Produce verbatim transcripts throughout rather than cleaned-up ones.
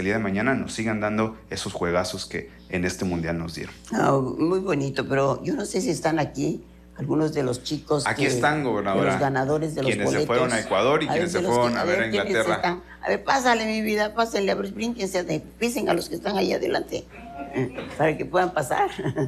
que el día de mañana nos sigan dando esos juegazos que en este mundial nos dieron. Oh, muy bonito, pero yo no sé si están aquí algunos de los chicos Aquí que, están, gobernadora, de los ganadores de los quienes boletos. se fueron a Ecuador y A quienes ver, se de los fueron que- a ver a ¿quiénes Inglaterra. están? A ver, pásale, mi vida, pásenle, a ver, brínquense, de- pisen a los que están ahí adelante, eh, para que puedan pasar.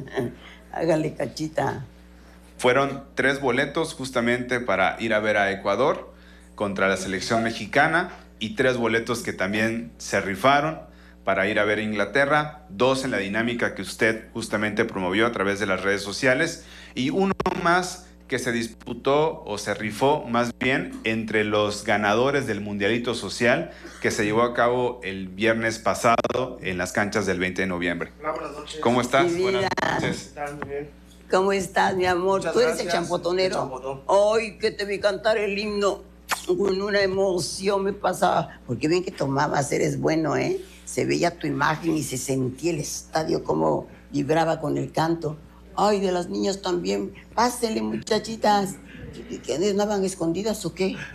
Háganle cachita. Fueron tres boletos justamente para ir a ver a Ecuador contra la selección mexicana y tres boletos que también se rifaron para ir a ver a Inglaterra, dos en la dinámica que usted justamente promovió a través de las redes sociales y uno más que se disputó o se rifó más bien entre los ganadores del Mundialito Social que se llevó a cabo el viernes pasado en las canchas del veinte de noviembre. Hola, buenas noches. ¿Cómo estás? Mi Buenas vida. noches. ¿Están muy bien? ¿Cómo estás, mi amor? Muchas ¿Tú eres el gracias. champotonero? El champotón. Ay, que te vi cantar el himno con una emoción me pasaba. Porque bien que tomabas, eres bueno, ¿eh? Se veía tu imagen y se sentía el estadio como vibraba con el canto. Ay, de las niñas también. Pásenle, muchachitas. ¿Que andaban escondidas o qué?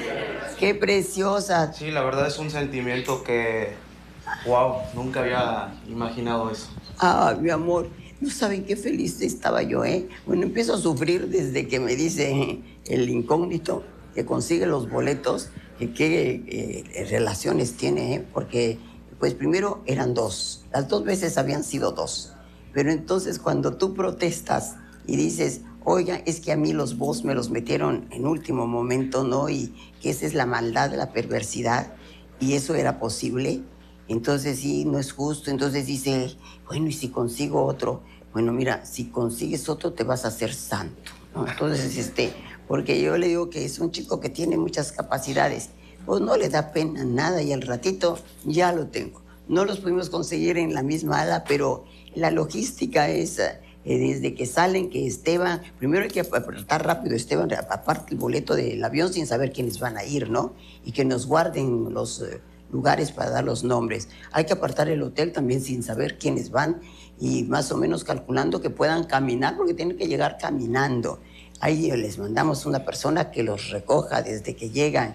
Qué preciosas. Sí, la verdad es un sentimiento que, wow, nunca había imaginado eso. Ay, mi amor, no saben qué feliz estaba yo, ¿eh? Bueno, empiezo a sufrir desde que me dice el incógnito que consigue los boletos, que qué eh, relaciones tiene, ¿eh? Porque, pues primero eran dos, las dos veces habían sido dos. Pero entonces cuando tú protestas y dices, oiga, es que a mí los boss me los metieron en último momento, ¿no? Y que esa es la maldad, la perversidad, y eso era posible. Entonces sí, no es justo. Entonces dice, bueno, ¿y si consigo otro? Bueno, mira, si consigues otro te vas a hacer santo, ¿no? Entonces, este, porque yo le digo que es un chico que tiene muchas capacidades, pues no le da pena nada y al ratito ya lo tengo. No los pudimos conseguir en la misma ala, pero la logística es eh, desde que salen, que Esteban, primero hay que apretar rápido, Esteban, aparte el boleto del avión sin saber quiénes van a ir, ¿no? Y que nos guarden los eh, lugares para dar los nombres. Hay que apartar el hotel también sin saber quiénes van y más o menos calculando que puedan caminar porque tienen que llegar caminando. Ahí les mandamos una persona que los recoja desde que llegan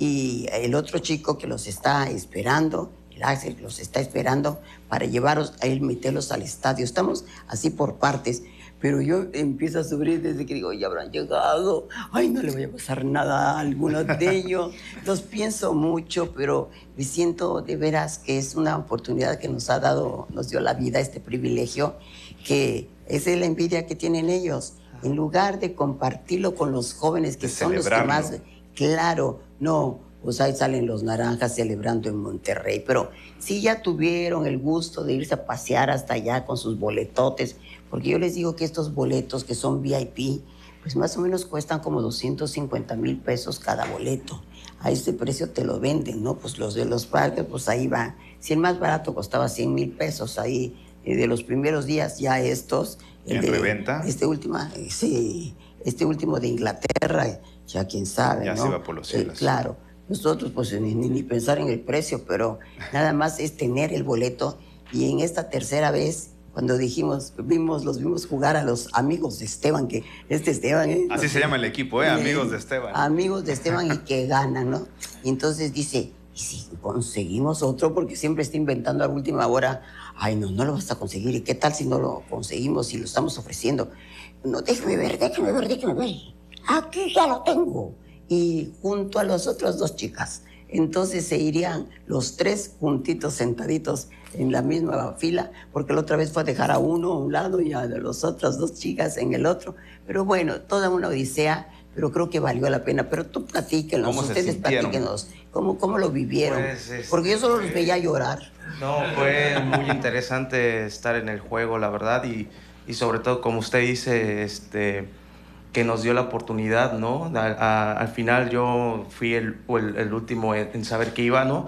y el otro chico que los está esperando, el Axel que los está esperando para llevarlos a él, meterlos al estadio. Estamos así por partes. Pero yo empiezo a sufrir desde que digo, ya habrán llegado. Ay, no le voy a pasar nada a alguno de ellos. Los pienso mucho, pero me siento de veras que es una oportunidad que nos ha dado, nos dio la vida, este privilegio, que esa es la envidia que tienen ellos. En lugar de compartirlo con los jóvenes que De son los que celebrarlo. más... Claro, no, pues ahí salen los naranjas celebrando en Monterrey. Pero sí ya tuvieron el gusto de irse a pasear hasta allá con sus boletotes, porque yo les digo que estos boletos que son V I P, pues más o menos cuestan como doscientos cincuenta mil pesos cada boleto. A ese precio te lo venden, ¿no? Pues los de los parques, pues ahí va. Si el más barato costaba cien mil pesos, ahí eh, de los primeros días ya estos... el ¿En de- reventa? Este último, eh, sí, este último de Inglaterra, ya quién sabe, Ya ¿no? se va por los cielos. Eh, claro. Nosotros, pues, ni, ni pensar en el precio, pero nada más es tener el boleto. Y en esta tercera vez, cuando dijimos, vimos, los vimos jugar a los amigos de Esteban, que este Esteban... ¿eh? Así se llama el equipo, ¿eh? Amigos de Esteban. Amigos de Esteban y que ganan, ¿no? Y entonces dice, ¿y si conseguimos otro? Porque siempre está inventando a última hora. Ay, no, no lo vas a conseguir. ¿Y qué tal si no lo conseguimos y lo estamos ofreciendo? No, déjame ver, déjame ver, déjame ver. Aquí ya lo tengo. Y junto a las otras dos chicas. Entonces se irían los tres juntitos, sentaditos en la misma fila, porque la otra vez fue a dejar a uno a un lado y a las otras dos chicas en el otro. Pero bueno, toda una odisea, pero creo que valió la pena. Pero tú platíquenos, ¿Cómo se ustedes sintieron? platíquenos, ¿cómo, cómo lo vivieron? Pues, este, Porque yo solo los veía llorar. No, fue muy interesante estar en el juego, la verdad, y, y sobre todo, como usted dice, este, que nos dio la oportunidad, ¿no? A- a- al final yo fui el, el, el último en, en saber que iba, ¿no?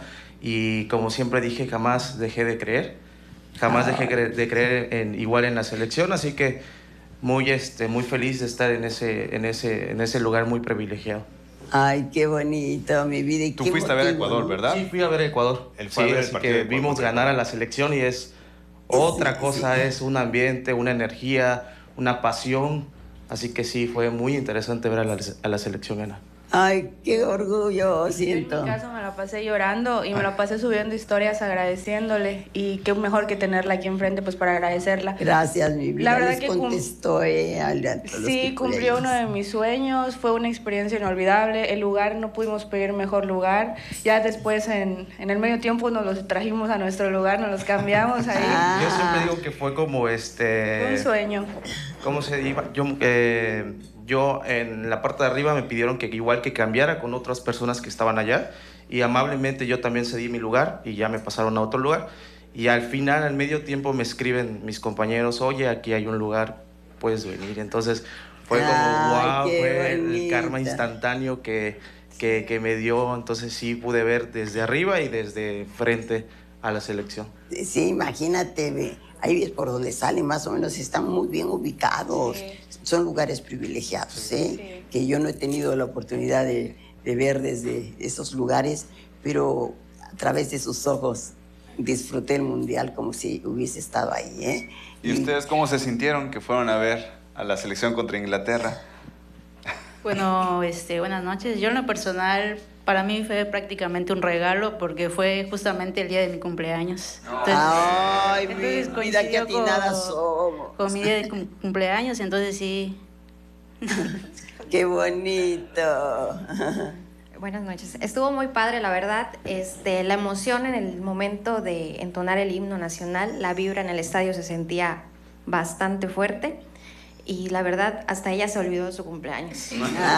Y como siempre dije, jamás dejé de creer, jamás dejé cre- de creer en, igual en la selección, así que muy, este, muy feliz de estar en ese, en ese, en ese lugar muy privilegiado. Ay, qué bonito, mi vida. Y Tú qué fuiste a ver a motivo, Ecuador, ¿no? ¿verdad? Sí, fui a ver a Ecuador. Él fue Sí, a ver el así partido que de Ecuador vimos contra ganar a Ecuador. la selección y es otra Sí, cosa, sí. es un ambiente, una energía, una pasión. Así que sí, fue muy interesante ver a la, a la selección, Ana. Ay, qué orgullo siento. En mi caso me la pasé llorando y me la pasé subiendo historias agradeciéndole, y qué mejor que tenerla aquí enfrente pues para agradecerla. Gracias, mi vida. La verdad Les que contestó, eh, a los sí, cumplió uno de mis sueños, fue una experiencia inolvidable. El lugar, no pudimos pedir mejor lugar. Ya después en, en el medio tiempo nos los trajimos a nuestro lugar, nos los cambiamos ahí. Ah. Yo siempre digo que fue como este... Fue un sueño. ¿Cómo se iba? Yo, eh, yo en la parte de arriba me pidieron que igual que cambiara con otras personas que estaban allá, y amablemente yo también cedí mi lugar y ya me pasaron a otro lugar, y al final, al medio tiempo, me escriben mis compañeros, oye, aquí hay un lugar, puedes venir. Entonces fue como, Ay, wow, qué fue el bonita. karma instantáneo que, que, que me dio. Entonces sí pude ver desde arriba y desde frente a la selección. Sí, imagínate, ve, ahí es por donde salen, más o menos, están muy bien ubicados. Sí. Son lugares privilegiados, ¿eh? Sí. Que yo no he tenido la oportunidad de, de ver desde esos lugares, pero a través de sus ojos disfruté el mundial como si hubiese estado ahí, ¿eh? ¿Y ustedes cómo se sintieron que fueron a ver a la selección contra Inglaterra? Bueno, este, buenas noches. Yo en lo personal, para mí fue prácticamente un regalo porque fue justamente el día de mi cumpleaños. Entonces, Ay, entonces mi vida, qué coincidió con- atinadas somos. con mi día de cum- cumpleaños, entonces sí. Qué bonito. Buenas noches. Estuvo muy padre, la verdad. Este, la emoción en el momento de entonar el himno nacional, la vibra en el estadio se sentía bastante fuerte. Y la verdad, hasta ella se olvidó de su cumpleaños.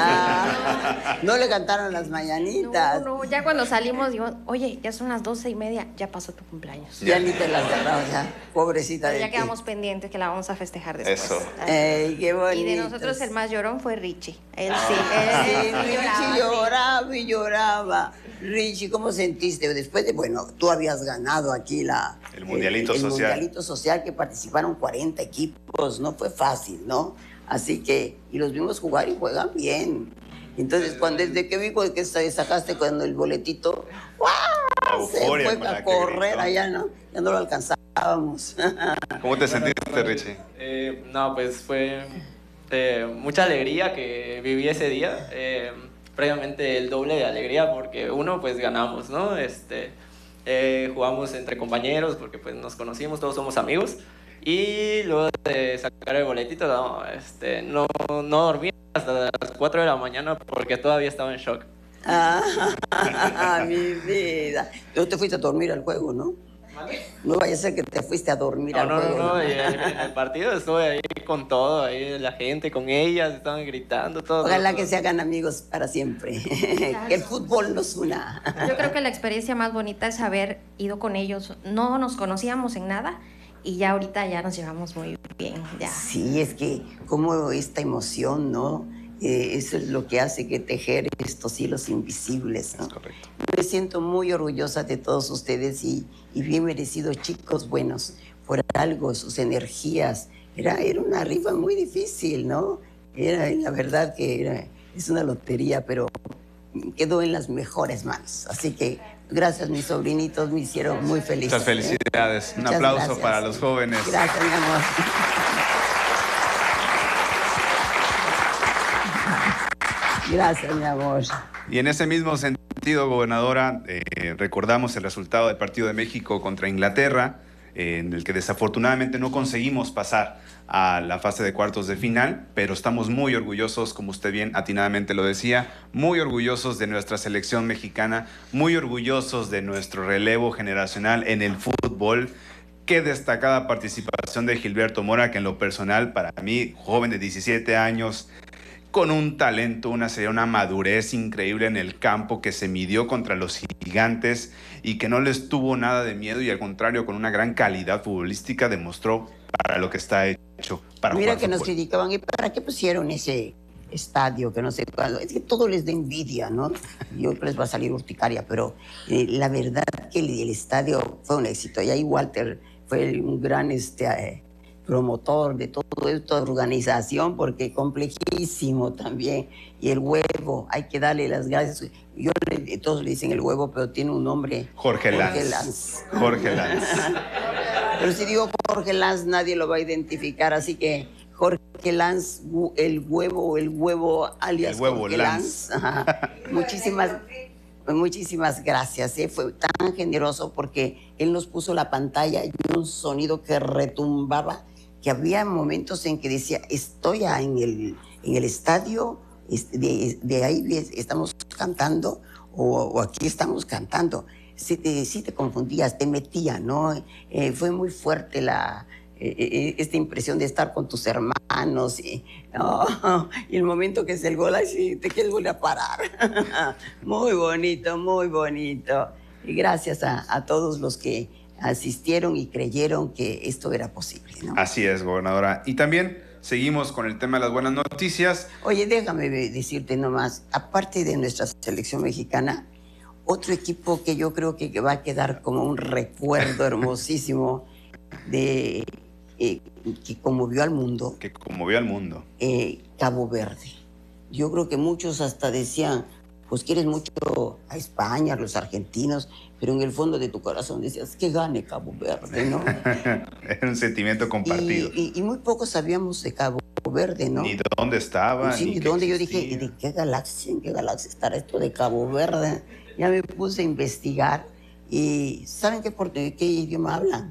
Ah, no le cantaron las mañanitas. No, no, ya cuando salimos, digo, oye, ya son las doce y media, ya pasó tu cumpleaños. Ya ni te las agarraba, ya. Pobrecita Pero de ya ti. quedamos pendientes que la vamos a festejar después. Eso. Ey, qué bonito. Y de nosotros el más llorón fue Richie. Él sí, Sí, él sí Richie lloraba. lloraba y lloraba. Richie, ¿cómo sentiste? Después de, bueno, tú habías ganado aquí la... El mundialito el, el social. mundialito social, que participaron cuarenta equipos, no fue fácil, ¿no? Así que, y los vimos jugar y juegan bien. Entonces, cuando desde que vi que sacaste cuando el boletito, La ¡guau! Se euforia fue con la a que correr gritó. allá, ¿no? Ya no lo alcanzábamos. ¿Cómo te sentiste, Richie? Eh, no, pues fue eh, mucha alegría que viví ese día. Eh, previamente el doble de alegría porque uno, pues ganamos, ¿no? Este, eh, jugamos entre compañeros porque pues nos conocimos, todos somos amigos. Y luego de sacar el boletito, no, este, no, no dormí hasta las cuatro de la mañana porque todavía estaba en shock. Ah, mi vida. Tú te fuiste a dormir al juego, ¿no? No vaya a ser que te fuiste a dormir No, al no, juego. no, no, y en en el partido estuve ahí con todo, ahí la gente, con ellas, estaban gritando, todo. Ojalá todo. que se hagan amigos para siempre. Que el fútbol nos una. Yo creo que la experiencia más bonita es haber ido con ellos. No nos conocíamos en nada y ya ahorita ya nos llevamos muy bien. Ya. Sí, es que como esta emoción, ¿no? Eh, eso es lo que hace que tejer estos hilos invisibles, ¿no? Es correcto. Me siento muy orgullosa de todos ustedes y, y bien merecidos, chicos buenos, por algo, sus energías. Era, era una rifa muy difícil, ¿no? Era, la verdad que era, es una lotería, pero quedó en las mejores manos. Así que gracias, mis sobrinitos, me hicieron muy felices. Muchas felicidades. Un Muchas aplauso gracias. para los jóvenes. Gracias, mi amor. Gracias, mi amor. Y en ese mismo sentido, gobernadora, eh, recordamos el resultado del partido de México contra Inglaterra, eh, en el que desafortunadamente no conseguimos pasar a la fase de cuartos de final, pero estamos muy orgullosos, como usted bien atinadamente lo decía, muy orgullosos de nuestra selección mexicana, muy orgullosos de nuestro relevo generacional en el fútbol. Qué destacada participación de Gilberto Mora, que en lo personal, para mí, joven de diecisiete años, con un talento, una, una madurez increíble en el campo, que se midió contra los gigantes y que no les tuvo nada de miedo, y al contrario, con una gran calidad futbolística, demostró para lo que está hecho. Para Mira jugar que nos fútbol. criticaban, ¿y para qué pusieron ese estadio que no sé cuándo? Es que todo les da envidia, ¿no? Yo creo que les va a salir urticaria, pero eh, la verdad que el, el estadio fue un éxito. Y ahí Walter fue un gran este, eh, promotor de todo esto, de organización, porque complejísimo también. Y el huevo, hay que darle las gracias. Yo le, todos le dicen el huevo, pero tiene un nombre. Jorge Lanz. Lanz. Jorge Lanz. Pero si digo Jorge Lanz, nadie lo va a identificar, así que Jorge Lanz, el huevo, el huevo alias el huevo Jorge Lanz. Lanz. Muchísimas, muchísimas gracias. ¿eh? Fue tan generoso porque él nos puso la pantalla y un sonido que retumbaba, que había momentos en que decía, estoy en el, en el estadio, de, de ahí estamos cantando o, o aquí estamos cantando. Sí te, sí te confundías, te metía, ¿no? Eh, fue muy fuerte la, eh, esta impresión de estar con tus hermanos y, oh, y el momento que es el gol, así te quieres volver a parar. Muy bonito, muy bonito. Y gracias a, a todos los que asistieron y creyeron que esto era posible, ¿no? Así es, gobernadora. Y también seguimos con el tema de las buenas noticias. Oye, déjame decirte nomás, aparte de nuestra selección mexicana, otro equipo que yo creo que va a quedar como un recuerdo hermosísimo de eh, que conmovió al mundo. Que conmovió al mundo. Eh, Cabo Verde. Yo creo que muchos hasta decían, pues quieres mucho a España, a los argentinos, pero en el fondo de tu corazón decías, que gane Cabo Verde, ¿no? Era un sentimiento compartido. Y, y, y muy poco sabíamos de Cabo Verde, ¿no? Ni dónde estaba, sí, ni dónde. Yo existía. dije, ¿de qué galaxia, en qué galaxia estará esto de Cabo Verde? Ya me puse a investigar y ¿saben qué, portugués, qué idioma hablan?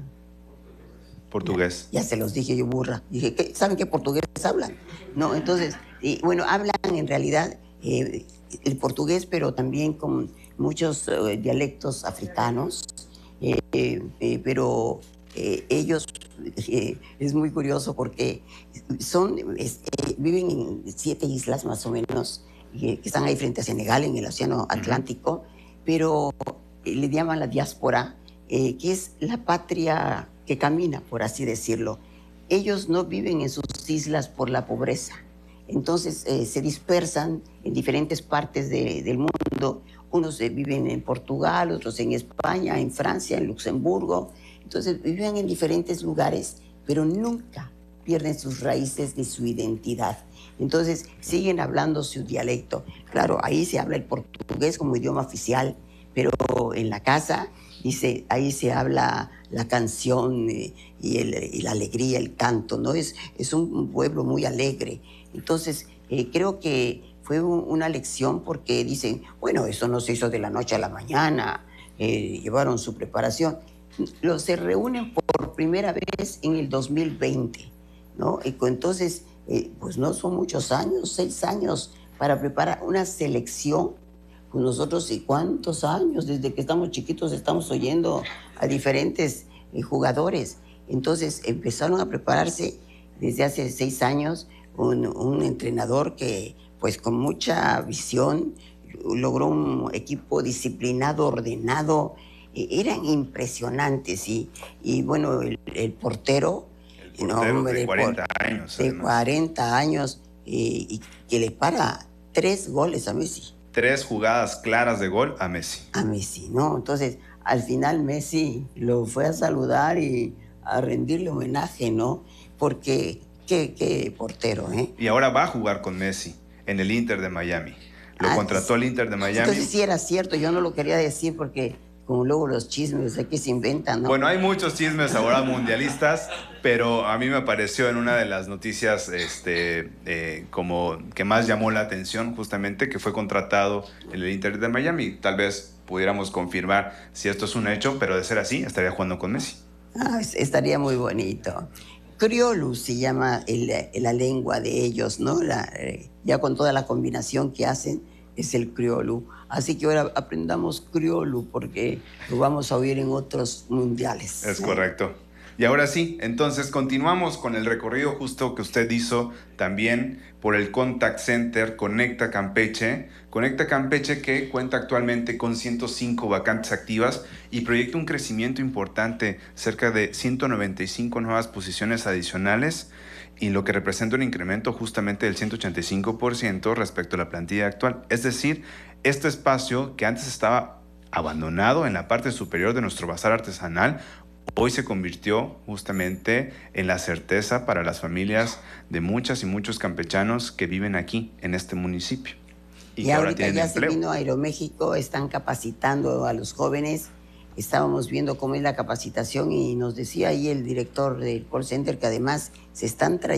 Portugués. Ya, ya se los dije yo, burra. Dije, ¿qué, ¿saben qué portugués hablan? No, entonces, y, bueno, hablan en realidad eh, el portugués, pero también con muchos eh, dialectos africanos, eh, eh, pero eh, ellos, eh, es muy curioso porque son, es, eh, viven en siete islas más o menos, que están ahí frente a Senegal, en el Océano Atlántico, uh-huh. pero eh, le llaman la diáspora, eh, que es la patria que camina, por así decirlo. Ellos no viven en sus islas por la pobreza, entonces eh, se dispersan en diferentes partes de, del mundo. Unos eh, viven en Portugal, otros en España, en Francia, en Luxemburgo. Entonces viven en diferentes lugares, pero nunca pierden sus raíces ni su identidad. Entonces siguen hablando su dialecto. Claro, ahí se habla el portugués como idioma oficial, pero en la casa dice, ahí se habla la canción eh, y, el, y la alegría, el canto, ¿no? Es, es un pueblo muy alegre. Entonces eh, creo que fue un, una lección porque dicen, bueno, eso no se hizo de la noche a la mañana, eh, llevaron su preparación. Los se reúnen por primera vez en el dos mil veinte, ¿no? Y entonces, eh, pues no son muchos años, seis años para preparar una selección. Pues nosotros, ¿y cuántos años? Desde que estamos chiquitos estamos oyendo a diferentes eh, jugadores. Entonces empezaron a prepararse desde hace seis años un, un entrenador que, pues con mucha visión, logró un equipo disciplinado, ordenado. Eh, eran impresionantes. Y, y bueno, el, el portero... El portero no, hombre, de cuarenta años. De además. cuarenta años eh, y que le para tres goles a Messi. Tres jugadas claras de gol a Messi. A Messi, ¿no? Entonces, al final Messi lo fue a saludar y a rendirle homenaje, ¿no? Porque qué, qué portero, ¿eh? Y ahora va a jugar con Messi en el Inter de Miami. Lo ah, contrató el Inter de Miami. Entonces sí era cierto, yo no lo quería decir porque como luego los chismes de que se inventan, ¿no? Bueno, hay muchos chismes ahora mundialistas, pero a mí me pareció en una de las noticias este, eh, como que más llamó la atención justamente que fue contratado en el Inter de Miami. Tal vez pudiéramos confirmar si esto es un hecho, pero de ser así, estaría jugando con Messi. Ah, estaría muy bonito. Criollo se llama el, la lengua de ellos, ¿no? La, eh, ya con toda la combinación que hacen, es el criollo. Así que ahora aprendamos criollo porque lo vamos a oír en otros mundiales. Es correcto. Y ahora sí, entonces continuamos con el recorrido justo que usted hizo también por el Contact Center Conecta Campeche. Conecta Campeche que cuenta actualmente con ciento cinco vacantes activas y proyecta un crecimiento importante, cerca de ciento noventa y cinco nuevas posiciones adicionales, y lo que representa un incremento justamente del ciento ochenta y cinco por ciento respecto a la plantilla actual. Es decir, este espacio que antes estaba abandonado en la parte superior de nuestro bazar artesanal, hoy se convirtió justamente en la certeza para las familias de muchas y muchos campechanos que viven aquí en este municipio. Y, y ahorita ya empleo. Se vino a Aeroméxico, están capacitando a los jóvenes. Estábamos viendo cómo es la capacitación y nos decía ahí el director del call center que además se están trayendo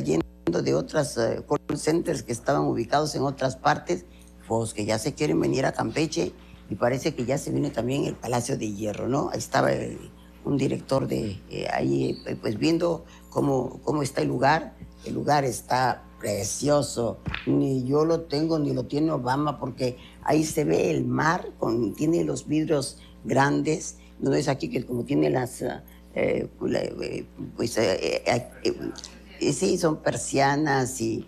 oyendo de otras uh, call centers que estaban ubicados en otras partes, pues que ya se quieren venir a Campeche y parece que ya se viene también el Palacio de Hierro, ¿no? Ahí estaba el, un director de eh, ahí, pues viendo cómo, cómo está el lugar. El lugar está precioso, ni yo lo tengo ni lo tiene Obama, porque ahí se ve el mar, con, tiene los vidrios grandes, no es aquí que como tiene las, eh, pues, eh, eh, eh, sí, son persianas y,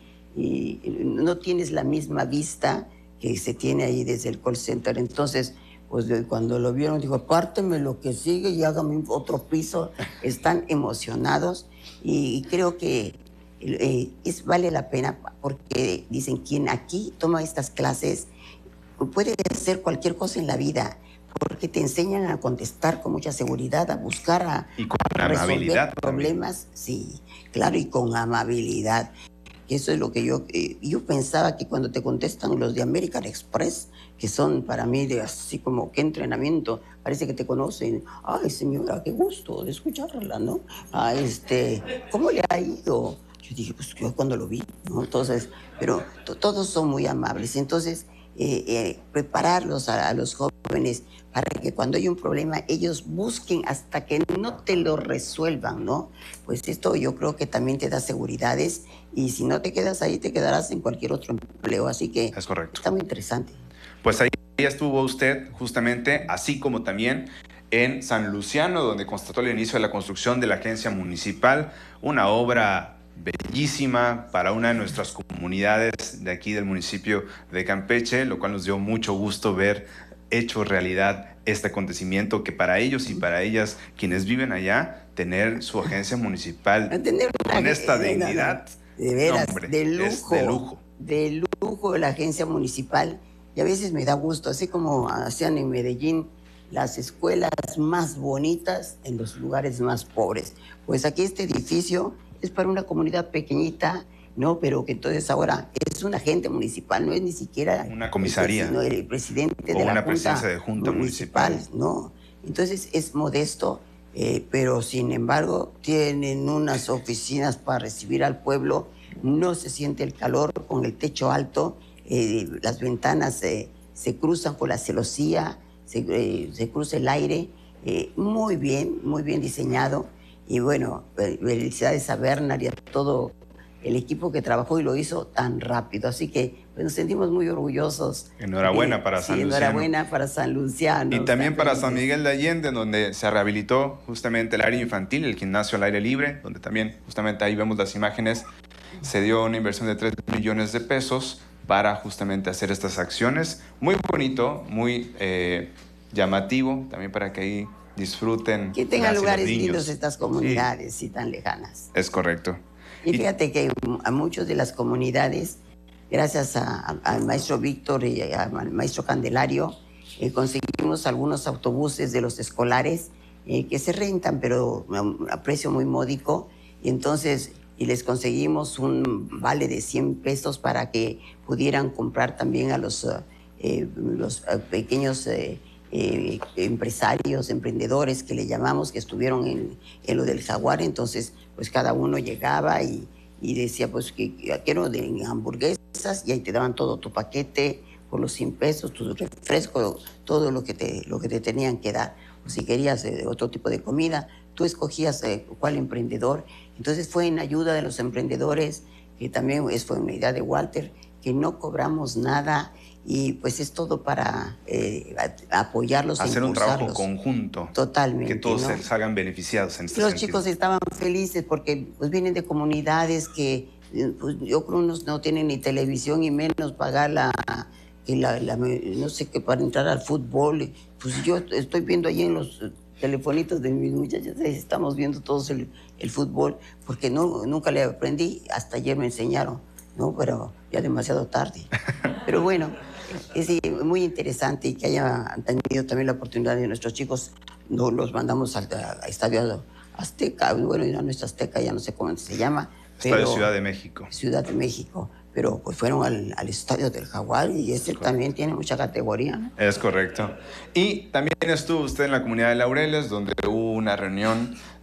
y no tienes la misma vista que se tiene ahí desde el call center. Entonces, pues cuando lo vieron, dijo, apárteme lo que sigue y hágame otro piso. Están emocionados y creo que eh, es, vale la pena porque dicen, quien aquí toma estas clases puede hacer cualquier cosa en la vida, porque te enseñan a contestar con mucha seguridad, a buscar, a, y con a resolver amabilidad problemas. También. Sí, claro, y con amabilidad. Eso es lo que yo, eh, yo pensaba que cuando te contestan los de American Express, que son para mí de así como qué entrenamiento, parece que te conocen. Ay, señora, qué gusto de escucharla, ¿no? Ah, este, ¿cómo le ha ido? Yo dije, pues yo cuando lo vi, ¿no? Entonces, pero todos son muy amables. Entonces, eh, eh, prepararlos a, a los jóvenes para que cuando hay un problema ellos busquen hasta que no te lo resuelvan, ¿no? Pues esto yo creo que también te da seguridades y si no te quedas ahí te quedarás en cualquier otro empleo, así que es correcto. Está muy interesante. Pues ahí estuvo usted justamente, así como también en San Luciano, donde constató el inicio de la construcción de la agencia municipal, una obra bellísima para una de nuestras comunidades de aquí del municipio de Campeche, lo cual nos dio mucho gusto ver hecho realidad este acontecimiento, que para ellos y para ellas, quienes viven allá, tener su agencia municipal tener una, con esta de, dignidad, de veras, hombre, de lujo, de lujo, de lujo la agencia municipal, y a veces me da gusto, así como hacían en Medellín las escuelas más bonitas en los lugares más pobres. Pues aquí este edificio es para una comunidad pequeñita, ¿no? Pero que entonces ahora es un agente municipal, no es ni siquiera una comisaría, sino el presidente o de la una junta presidencia de junta municipal, municipal, ¿no? Entonces es modesto, eh, pero sin embargo tienen unas oficinas para recibir al pueblo, no se siente el calor con el techo alto, eh, las ventanas eh, se cruzan con la celosía, se, eh, se cruza el aire, eh, muy bien, muy bien diseñado. Y bueno, felicidades a Bernard y a todo el equipo que trabajó y lo hizo tan rápido. Así que pues, nos sentimos muy orgullosos. Enhorabuena eh, para San sí, Luciano. Enhorabuena para San Luciano. Y también para San Miguel de Allende, donde se rehabilitó justamente el área infantil, el gimnasio al aire libre, donde también justamente ahí vemos las imágenes. Se dio una inversión de tres millones de pesos para justamente hacer estas acciones. Muy bonito, muy eh, llamativo, también para que ahí disfruten. Que tengan lugares lindos estas comunidades sí. y tan lejanas. Es correcto. Y fíjate que a muchas de las comunidades, gracias al maestro Víctor y al maestro Candelario, eh, conseguimos algunos autobuses de los escolares eh, que se rentan, pero a precio muy módico. Y entonces y les conseguimos un vale de cien pesos para que pudieran comprar también a los, eh, los pequeños eh, eh, empresarios, emprendedores que le llamamos, que estuvieron en, en lo del Jaguar. Entonces, pues cada uno llegaba y, y decía, pues que quiero de hamburguesas, y ahí te daban todo tu paquete por los cien pesos, tu refresco, todo lo que te, lo que te tenían que dar. O si querías eh, otro tipo de comida, tú escogías eh, cuál emprendedor. Entonces fue en ayuda de los emprendedores, que también es, fue una idea de Walter, que no cobramos nada y pues es todo para eh, apoyarlos. Hacer un trabajo conjunto. Totalmente. Que todos ¿no? se salgan beneficiados en este Los sentido. chicos estaban felices porque pues vienen de comunidades que pues, yo creo unos no tienen ni televisión y menos pagar la, que la, la no sé qué para entrar al fútbol. Pues yo estoy viendo ahí en los telefonitos de mis muchachos, estamos viendo todos el, el fútbol, porque no, nunca le aprendí, hasta ayer me enseñaron, ¿no? Pero ya demasiado tarde. Pero bueno, es muy interesante y que hayan tenido también la oportunidad de nuestros chicos, no los mandamos al, al Estadio Azteca, bueno, a nuestra Azteca, ya no sé cómo se llama. Estadio pero, Ciudad de México. Ciudad de México. Pero pues fueron al, al Estadio del Jaguar y ese también tiene mucha categoría, ¿no? Es correcto. Y también estuvo usted en la comunidad de Laureles, donde hubo una reunión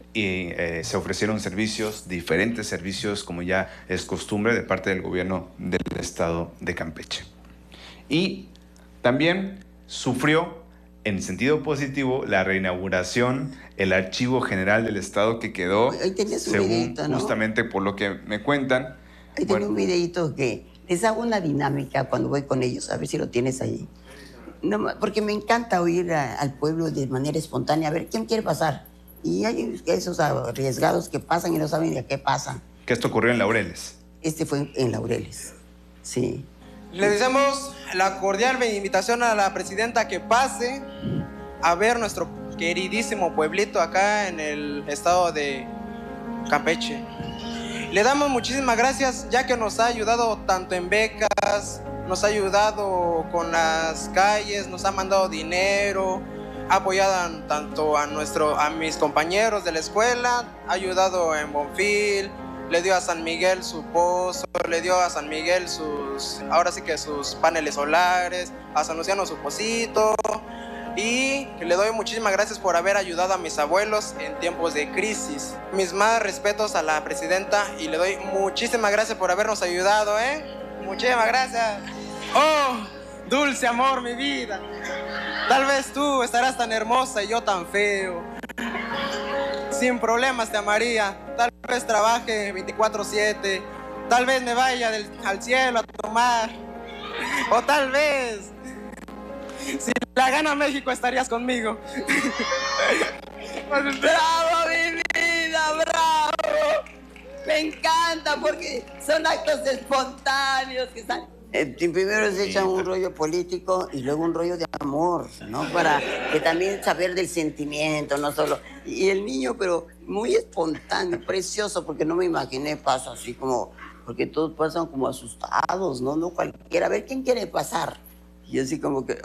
y eh, se ofrecieron servicios, diferentes servicios, como ya es costumbre de parte del gobierno del estado de Campeche. Y también sufrió, en sentido positivo, la reinauguración, el Archivo General del Estado, que quedó, Ahí tenía su según videíto, ¿no? justamente por lo que me cuentan. Ahí bueno, tengo un videíto que les hago una dinámica cuando voy con ellos, a ver si lo tienes ahí. No, porque me encanta oír a, al pueblo de manera espontánea, a ver quién quiere pasar. Y hay esos arriesgados que pasan y no saben de qué pasan. que esto ocurrió en Laureles. Este fue en Laureles, sí. Le deseamos la cordial invitación a la presidenta que pase a ver nuestro queridísimo pueblito acá en el estado de Campeche. Le damos muchísimas gracias ya que nos ha ayudado tanto en becas, nos ha ayudado con las calles, nos ha mandado dinero, ha apoyado tanto a, nuestro, a mis compañeros de la escuela, ha ayudado en Bonfil, le dio a San Miguel su pozo, le dio a San Miguel sus, ahora sí que sus paneles solares, a San Luciano su pocito. Y le doy muchísimas gracias por haber ayudado a mis abuelos en tiempos de crisis. Mis más respetos a la presidenta y le doy muchísimas gracias por habernos ayudado, ¿eh? Muchísimas gracias. Oh, dulce amor, mi vida. Tal vez tú estarás tan hermosa y yo tan feo. Sin problemas te amaría. Tal vez trabaje veinticuatro siete. Tal vez me vaya del, al cielo a tomar. O tal vez... si la gana México, estarías conmigo. ¡Bravo, mi vida! ¡Bravo! Me encanta porque son actos espontáneos que están... Eh, primero se echan un rollo político y luego un rollo de amor, ¿no? Para que también saber del sentimiento, no solo... Y el niño, pero muy espontáneo, precioso, porque no me imaginé pasa así como... Porque todos pasan como asustados, ¿no? No cualquiera. A ver, ¿quién quiere pasar? Y así como que,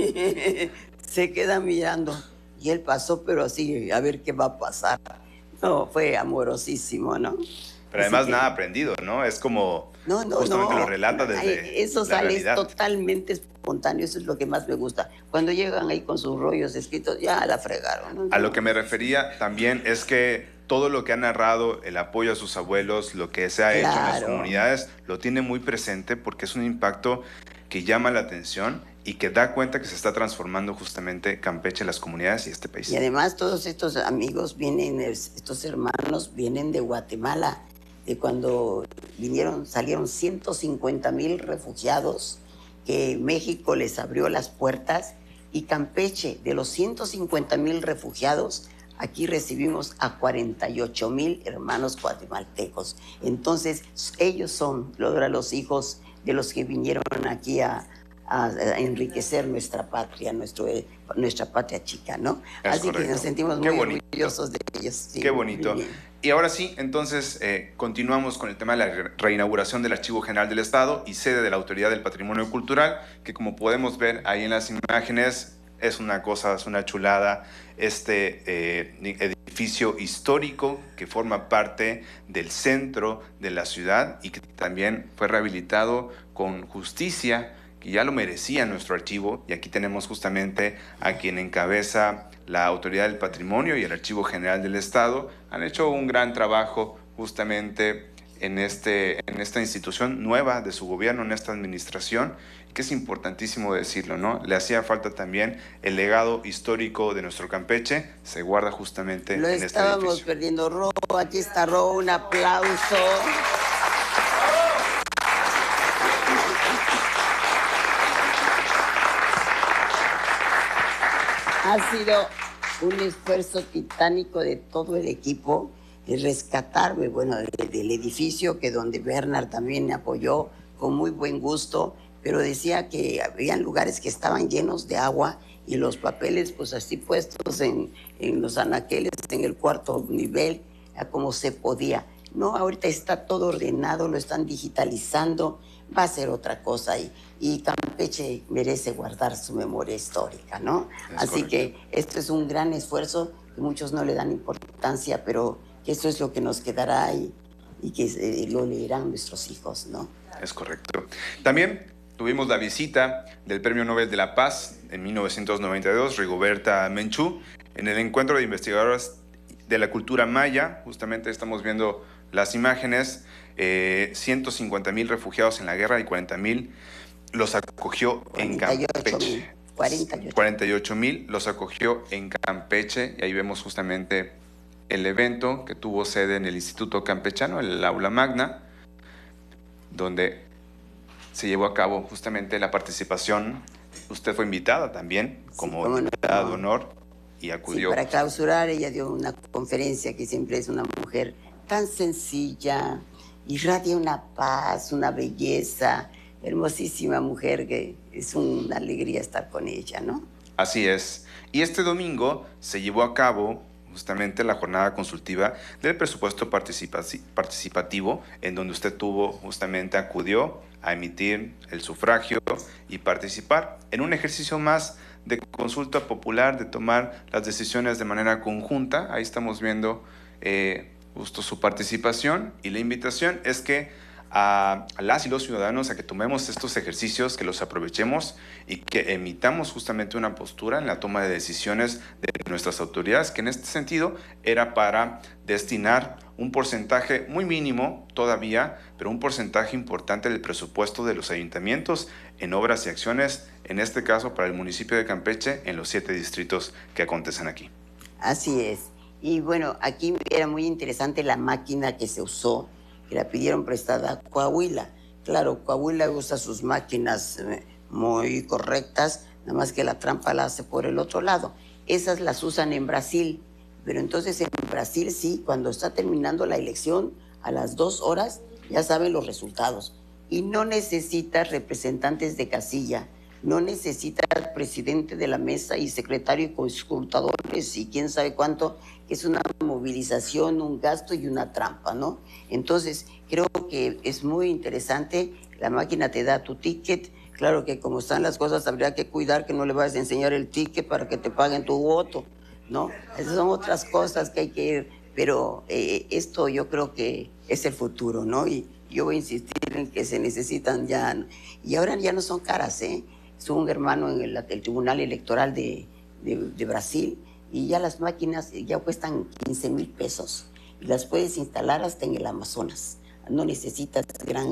ay, se queda mirando. Y él pasó, pero así, a ver qué va a pasar. No, fue amorosísimo, ¿no? Pero así además que, nada aprendido, ¿no? Es como no, no, justamente no. lo relata desde Ay, eso la sale realidad. totalmente espontáneo, eso es lo que más me gusta. Cuando llegan ahí con sus rollos escritos, ya la fregaron, ¿no? A lo que me refería también es que todo lo que ha narrado, el apoyo a sus abuelos, lo que se ha hecho en las Claro. comunidades, lo tiene muy presente porque es un impacto que llama la atención y que da cuenta que se está transformando justamente Campeche, las comunidades y este país. Y además todos estos amigos vienen, estos hermanos vienen de Guatemala, de cuando vinieron, salieron ciento cincuenta mil refugiados, que México les abrió las puertas, y Campeche, de los ciento cincuenta mil refugiados, aquí recibimos a cuarenta y ocho mil hermanos guatemaltecos. Entonces, ellos son ahora los hijos de los que vinieron aquí a, a, a enriquecer nuestra patria, nuestro, eh, nuestra patria chica, ¿no? Es Así correcto. que nos sentimos Qué muy bonito. orgullosos de ellos. Sí, Qué bonito. muy bien. Y ahora sí, entonces, eh, continuamos con el tema de la re- reinauguración del Archivo General del Estado y sede de la Autoridad del Patrimonio Cultural, que como podemos ver ahí en las imágenes, es una cosa, es una chulada, este eh, edificio histórico que forma parte del centro de la ciudad y que también fue rehabilitado con justicia, que ya lo merecía nuestro archivo, y aquí tenemos justamente a quien encabeza la Autoridad del Patrimonio y el Archivo General del Estado. Han hecho un gran trabajo justamente en, este, en esta institución nueva de su gobierno, en esta administración, que es importantísimo decirlo, ¿no? Le hacía falta también el legado histórico de nuestro Campeche, se guarda justamente Lo en este estábamos edificio. perdiendo. Ro, aquí está Ro, un aplauso. Ha sido un esfuerzo titánico de todo el equipo el rescatarme, bueno, de- del edificio, que donde Bernard también me apoyó con muy buen gusto, pero decía que habían lugares que estaban llenos de agua y los papeles pues así puestos en, en los anaqueles, en el cuarto nivel, a como se podía. No, ahorita está todo ordenado, lo están digitalizando, va a ser otra cosa y, y Campeche merece guardar su memoria histórica, ¿no? Es Así correcto. que esto es un gran esfuerzo que muchos no le dan importancia, pero que eso es lo que nos quedará y, y que eh, lo leerán nuestros hijos, ¿no? Es correcto. También tuvimos la visita del Premio Nobel de la Paz en mil novecientos noventa y dos, Rigoberta Menchú, en el encuentro de investigadoras de la cultura maya. Justamente estamos viendo las imágenes. Eh, ciento cincuenta mil refugiados en la guerra y cuarenta mil los acogió en Campeche. cuarenta y ocho mil los acogió en Campeche, y ahí vemos justamente el evento que tuvo sede en el Instituto Campechano, el Aula Magna, donde se llevó a cabo justamente la participación. Usted fue invitada también como sí, invitada no. de honor y acudió. Sí, para clausurar ella dio una conferencia, que siempre es una mujer tan sencilla, irradia una paz, una belleza, hermosísima mujer, que es una alegría estar con ella, ¿no? Así es. Y este domingo se llevó a cabo justamente la jornada consultiva del presupuesto participativo, en donde usted tuvo, justamente acudió a emitir el sufragio y participar en un ejercicio más de consulta popular, de tomar las decisiones de manera conjunta. Ahí estamos viendo eh, justo su participación, y la invitación es que a, a las y los ciudadanos a que tomemos estos ejercicios, que los aprovechemos y que emitamos justamente una postura en la toma de decisiones de nuestras autoridades, que en este sentido era para destinar un porcentaje muy mínimo todavía, pero un porcentaje importante del presupuesto de los ayuntamientos en obras y acciones, en este caso para el municipio de Campeche, en los siete distritos que acontecen aquí. Así es. Y bueno, aquí era muy interesante la máquina que se usó, que la pidieron prestada a Coahuila. Claro, Coahuila usa sus máquinas muy correctas, nada más que la trampa la hace por el otro lado. Esas las usan en Brasil, pero entonces en Brasil sí, cuando está terminando la elección, a las dos horas ya saben los resultados. Y no necesitas representantes de casilla, no necesitas presidente de la mesa y secretario y consultadores y quién sabe cuánto, que es una movilización, un gasto y una trampa, ¿no? Entonces, creo que es muy interesante. La máquina te da tu ticket. Claro que como están las cosas, habría que cuidar que no le vayas a enseñar el ticket para que te paguen tu voto, ¿no? Esas son otras cosas que hay que ir, pero eh, esto yo creo que es el futuro, ¿no? Y yo voy a insistir en que se necesitan ya, y ahora ya no son caras, ¿eh? Soy un hermano en el, el Tribunal Electoral de, de, de Brasil, y ya las máquinas ya cuestan quince mil pesos y las puedes instalar hasta en el Amazonas. No necesitas gran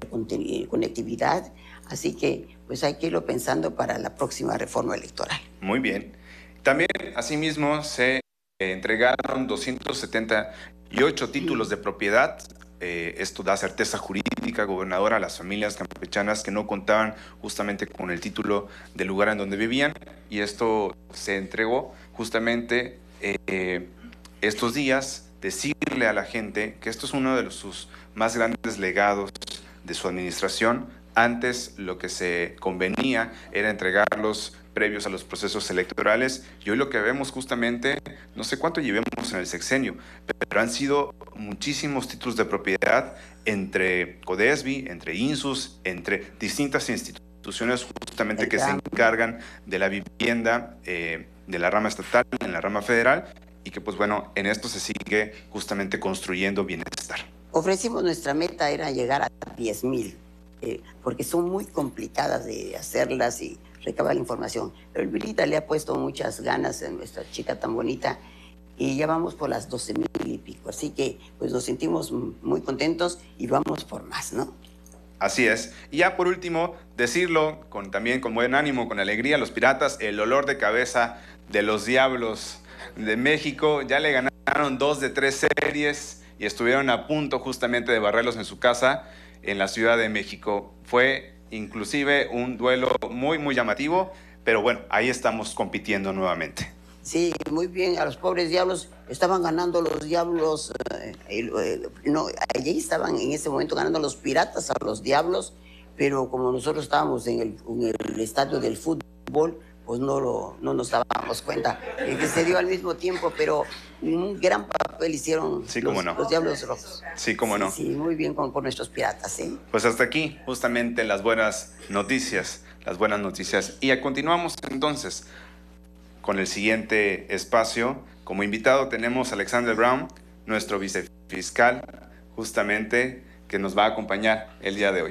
interconectividad, así que pues hay que irlo pensando para la próxima reforma electoral. Muy bien. También, asimismo, se entregaron doscientos setenta y ocho títulos de propiedad. Eh, esto da certeza jurídica, gobernadora, a las familias campechanas que no contaban justamente con el título del lugar en donde vivían, y esto se entregó justamente eh, estos días. Decirle a la gente que esto es uno de los, sus más grandes legados de su administración. Antes lo que se convenía era entregarlos previos a los procesos electorales, y hoy lo que vemos justamente, no sé cuánto llevemos en el sexenio, pero han sido muchísimos títulos de propiedad entre CODESBI, entre INSUS, entre distintas instituciones justamente que se encargan de la vivienda eh, de la rama estatal, en la rama federal, y que pues bueno, en esto se sigue justamente construyendo bienestar. Ofrecimos, nuestra meta era llegar a diez mil, eh, porque son muy complicadas de hacerlas y recabar la información. Pero el Vilita le ha puesto muchas ganas a nuestra chica tan bonita, y ya vamos por las doce mil y pico. Así que pues nos sentimos muy contentos y vamos por más, ¿no? Así es. Y ya por último, decirlo con, también con buen ánimo, con alegría, los Piratas, el olor de cabeza de los Diablos de México, ya le ganaron dos de tres series y estuvieron a punto justamente de barrerlos en su casa en la Ciudad de México. Fue inclusive un duelo muy, muy llamativo, pero bueno, ahí estamos compitiendo nuevamente. Sí, muy bien, a los pobres Diablos, estaban ganando los Diablos, eh, eh, no, allí estaban en ese momento ganando los Piratas a los Diablos, pero como nosotros estábamos en el, en el estadio del fútbol, pues no, lo, no nos dábamos cuenta, eh, que se dio al mismo tiempo, pero un gran papel hicieron sí, los, cómo no. los Diablos Rojos. Sí, cómo sí, no. Sí, muy bien con, con nuestros Piratas, ¿sí? Pues hasta aquí, justamente las buenas noticias, las buenas noticias. Y continuamos entonces con el siguiente espacio. Como invitado tenemos a Alexander Brown, nuestro vicefiscal, justamente, que nos va a acompañar el día de hoy.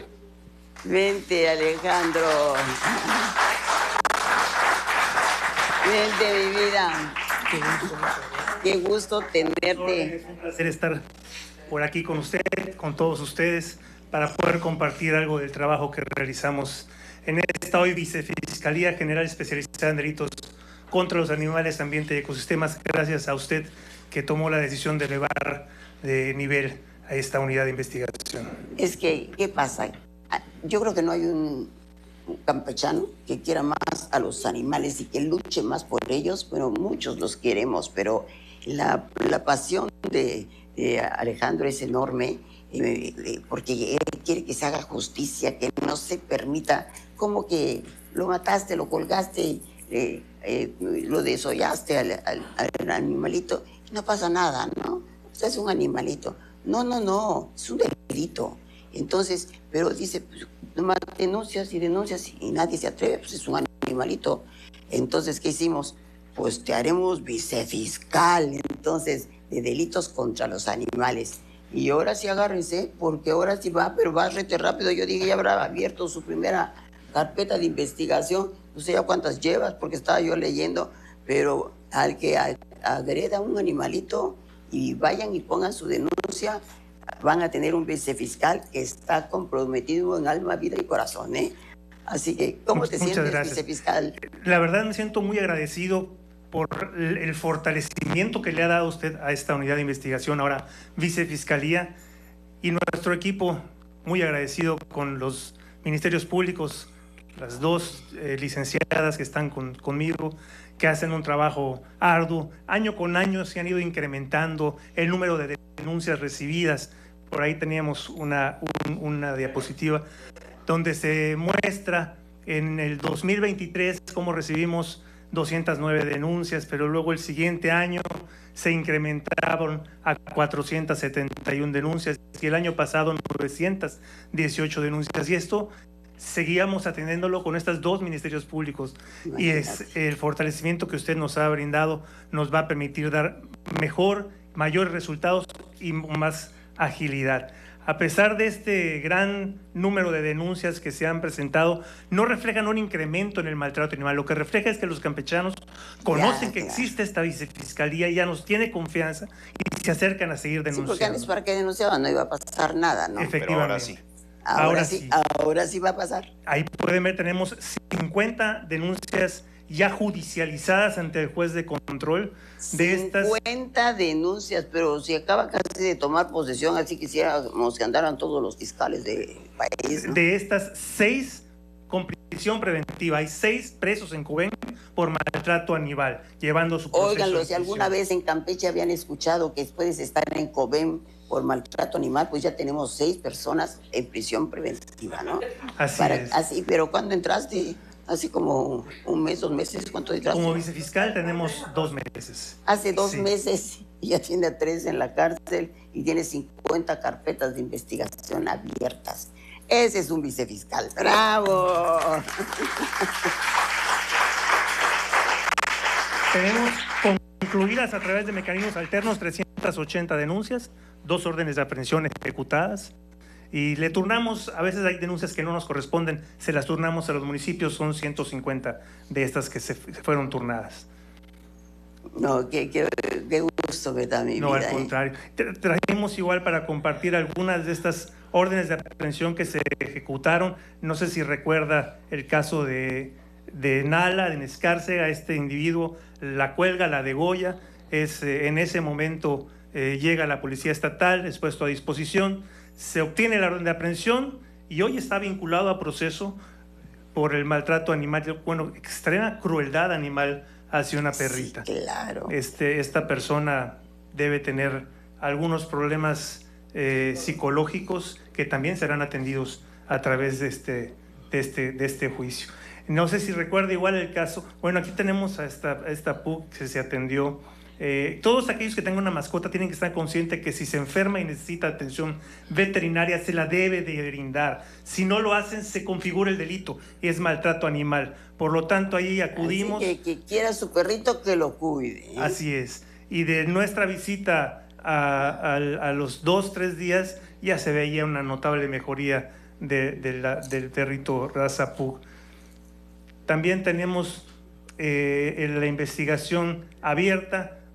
Vente, Alejandro. Vente, mi vida. Qué gusto tenerte. Es un placer estar por aquí con usted, con todos ustedes, para poder compartir algo del trabajo que realizamos en esta hoy Vicefiscalía General Especializada en Delitos contra los Animales, Ambiente y Ecosistemas. Gracias a usted que tomó la decisión de elevar de nivel a esta unidad de investigación. Es que, ¿qué pasa? Yo creo que no hay un campechano que quiera más a los animales y que luche más por ellos. Bueno, muchos los queremos, pero la, la pasión de, de Alejandro es enorme, eh, porque él quiere que se haga justicia, que no se permita, como que lo mataste, lo colgaste, eh, eh, lo desollaste al, al, al animalito, y no pasa nada, ¿no? O sea, es un animalito. No, no, no, es un delito. Entonces, pero dice, pues, nomás denuncias y denuncias y nadie se atreve, pues es un animalito. Entonces, ¿qué hicimos? Pues te haremos vicefiscal, entonces, de delitos contra los animales. Y ahora sí agárrense, porque ahora sí va, pero va rete rápido. Yo dije, ya habrá abierto su primera carpeta de investigación. No sé ya cuántas llevas, porque estaba yo leyendo, pero al que agreda a un animalito y vayan y pongan su denuncia, van a tener un vicefiscal que está comprometido en alma, vida y corazón, ¿eh? Así que, ¿cómo te Muchas sientes, gracias. vicefiscal? La verdad me siento muy agradecido por el fortalecimiento que le ha dado usted a esta unidad de investigación, ahora Vicefiscalía, y nuestro equipo muy agradecido con los ministerios públicos, las dos eh, licenciadas que están con, conmigo, que hacen un trabajo arduo. Año con año se han ido incrementando el número de denuncias recibidas. Por ahí teníamos una, un, una diapositiva donde se muestra en el dos mil veintitrés cómo recibimos doscientas nueve denuncias, pero luego el siguiente año se incrementaron a cuatrocientas setenta y una denuncias y el año pasado novecientas dieciocho denuncias. Y esto seguíamos atendiéndolo con estos dos ministerios públicos. Y es el fortalecimiento que usted nos ha brindado nos va a permitir dar mejor, mayores resultados y más agilidad. A pesar de este gran número de denuncias que se han presentado, no reflejan un incremento en el maltrato animal. Lo que refleja es que los campechanos conocen Ya, que claro. existe esta vicefiscalía, ya nos tiene confianza y se acercan a seguir Sí, porque denunciando. antes para que denunciaban no iba a pasar nada, ¿no? Efectivamente. Pero ahora sí. Ahora, ahora sí, sí. ahora sí va a pasar. Ahí pueden ver, tenemos cincuenta denuncias ya judicializadas ante el juez de control. De estas, cincuenta denuncias, pero si acaba casi de tomar posesión, así quisiéramos que andaran todos los fiscales del país, ¿no? de estas, seis con prisión preventiva. Hay seis presos en Cubén por maltrato animal, llevando su proceso. Óiganlo, de si alguna prisión. vez en Campeche habían escuchado que puedes estar en Cobén por maltrato animal, pues ya tenemos seis personas en prisión preventiva, ¿no? Así Para- es. Así, pero ¿cuándo entraste? Así como un mes, dos meses, ¿cuánto entraste? Como vicefiscal tenemos dos meses. Hace dos Sí. meses y ya tiene a tres en la cárcel y tiene cincuenta carpetas de investigación abiertas. Ese es un vicefiscal. ¡Bravo! Tenemos concluidas a través de mecanismos alternos trescientas ochenta denuncias, dos órdenes de aprehensión ejecutadas. Y le turnamos, a veces hay denuncias que no nos corresponden, se las turnamos a los municipios, son ciento cincuenta de estas que se, se fueron turnadas. No, qué, qué, qué gusto me da mi No, vida. al ¿eh? contrario. Tra- Trajimos igual para compartir algunas de estas órdenes de aprehensión que se ejecutaron. No sé si recuerda el caso de, de Nala, de Nescarce, a este individuo, la cuelga, la degolla. Es, eh, en ese momento eh, llega la policía estatal, es puesto a disposición, se obtiene la orden de aprehensión y hoy está vinculado a proceso por el maltrato animal, bueno, extrema crueldad animal hacia una perrita. Sí, claro. Este, esta persona debe tener algunos problemas eh, psicológicos que también serán atendidos a través de este, de, este, de este juicio. No sé si recuerda igual el caso. Bueno, aquí tenemos a esta, a esta P U que se atendió. Eh, todos aquellos que tengan una mascota tienen que estar conscientes que si se enferma y necesita atención veterinaria se la debe de brindar. Si no lo hacen se configura el delito, es maltrato animal. Por lo tanto ahí acudimos. Así que, que quiera su perrito que lo cuide. ¿eh? Así es. Y de nuestra visita a, a, a los dos, tres días ya se veía una notable mejoría de, de la, del perrito raza Pug. También tenemos eh, en la investigación abierta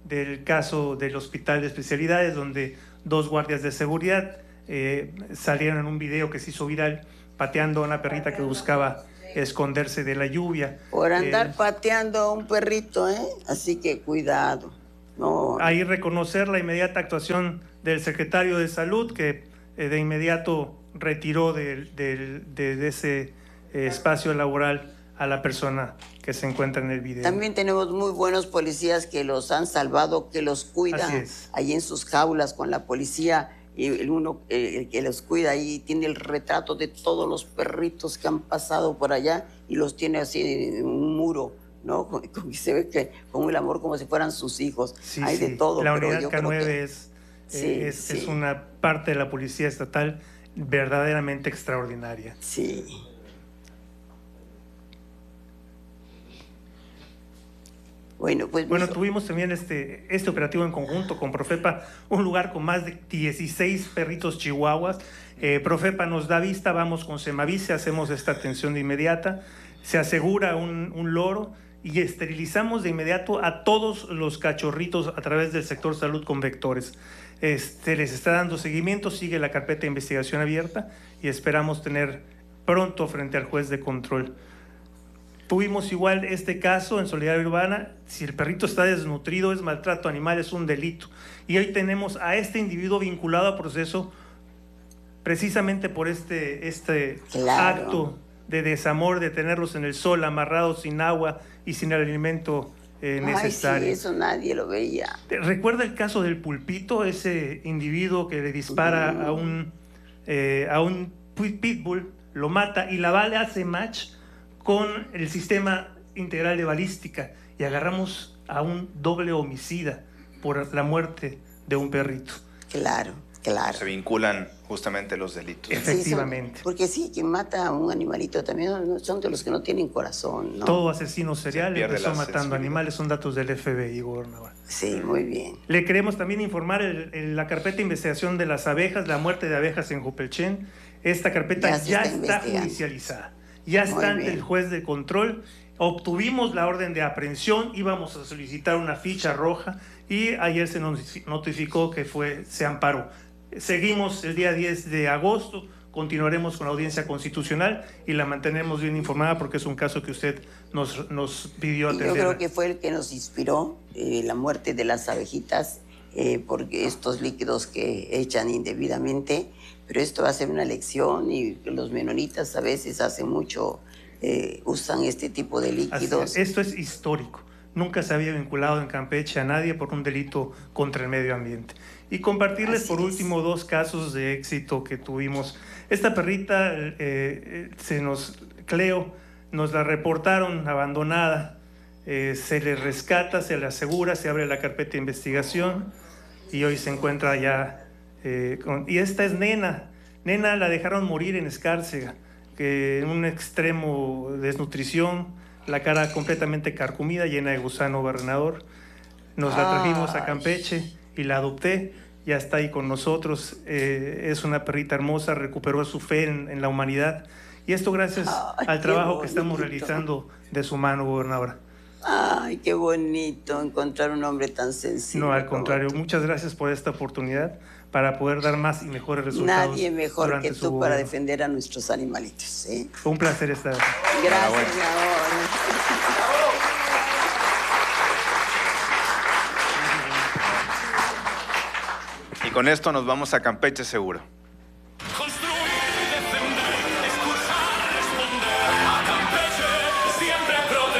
del caso del Hospital de Especialidades, donde dos guardias de seguridad eh, salieron en un video que se hizo viral pateando a una perrita que buscaba esconderse de la lluvia. Por andar Eh, pateando a un perrito, ¿eh? Así que cuidado. No. Ahí reconocer la inmediata actuación del secretario de Salud, que eh, de inmediato retiró del- del- de, de ese eh, espacio laboral a la persona que se encuentra en el video. También tenemos muy buenos policías que los han salvado, que los Así cuidan es. ahí en sus jaulas con la policía. Y el uno eh, el que los cuida ahí tiene el retrato de todos los perritos que han pasado por allá y los tiene así en un muro, ¿no? Con, con- se ve que con el amor como si fueran sus hijos. Sí, Hay sí. de todo. La pero unidad yo K creo nueve que- es, eh, Sí, es, sí. es una parte de la policía estatal verdaderamente extraordinaria. Sí. Bueno, pues Bueno, mijo, tuvimos también este, este operativo en conjunto con Profepa, un lugar con más de dieciséis perritos chihuahuas. Eh, Profepa nos da vista, vamos con Semavice, hacemos esta atención de inmediata, se asegura un, un loro y esterilizamos de inmediato a todos los cachorritos a través del sector salud con vectores. Este, les está dando seguimiento, sigue la carpeta de investigación abierta y esperamos tener pronto frente al juez de control. Tuvimos igual este caso en Solidaridad Urbana. Si el perrito está desnutrido, es maltrato animal, es un delito. Y hoy tenemos a este individuo vinculado a proceso precisamente por este, este Claro. acto de desamor, de tenerlos en el sol, amarrados sin agua y sin el alimento eh, ay, sí, necesario. eso nadie lo veía. ¿Recuerda el caso del Pulpito, ese individuo que le dispara a un, eh, a un pit- pitbull, lo mata y la bala hace match con el sistema integral de balística y agarramos a un doble homicida por la muerte de un perrito? Claro, claro. Se vinculan justamente los delitos. Sí, son- Efectivamente. porque sí, quien mata a un animalito también no- son de los que no tienen corazón, ¿no? Todo asesino serial pierde empezó la matando sensibilidad. animales, son datos del F B I, gobernador. Sí, muy bien. Le queremos también informar el- el- la carpeta de investigación de las abejas, la muerte de abejas en Jupelchen. Esta carpeta Ya ya, se está está investigando. judicializada, ya Muy está ante bien. el juez de control. Obtuvimos la orden de aprehensión, íbamos a solicitar una ficha roja y ayer se nos notificó que fue, se amparó. Seguimos el día diez de agosto, continuaremos con la audiencia constitucional y la mantenemos bien informada porque es un caso que usted nos, nos pidió Y atender. yo creo que fue el que nos inspiró eh, la muerte de las abejitas, eh, porque estos líquidos que echan indebidamente, pero esto va a ser una lección y los menonitas a veces hace mucho eh, usan este tipo de Así líquidos. es. Esto es histórico. Nunca se había vinculado en Campeche a nadie por un delito contra el medio ambiente. Y compartirles Así por es. último dos casos de éxito que tuvimos. Esta perrita, eh, eh, se nos, Cleo, nos la reportaron abandonada. Eh, se le rescata, se le asegura, se abre la carpeta de investigación y hoy se encuentra ya. eh, con, y esta es Nena. Nena la dejaron morir en Escárcega, que en un extremo de desnutrición, la cara completamente carcomida, llena de gusano gobernador. Nos la trajimos a Ay. Campeche y la adopté, ya está ahí con nosotros. Eh, es una perrita hermosa, recuperó su fe en, en la humanidad. Y esto gracias Ay, al qué trabajo que estamos bonito. realizando de su mano, gobernadora. Ay, qué bonito encontrar un hombre tan sensible. No, al como contrario, tú. muchas gracias por esta oportunidad para poder dar más y mejores resultados. Nadie mejor durante que su tú para gobierno. defender a nuestros animalitos. ¿eh? Fue un placer estar aquí. Gracias, Enhorabuena. mi amor. Y con esto nos vamos a Campeche seguro. Construir, defender, escuchar, responder. A Campeche siempre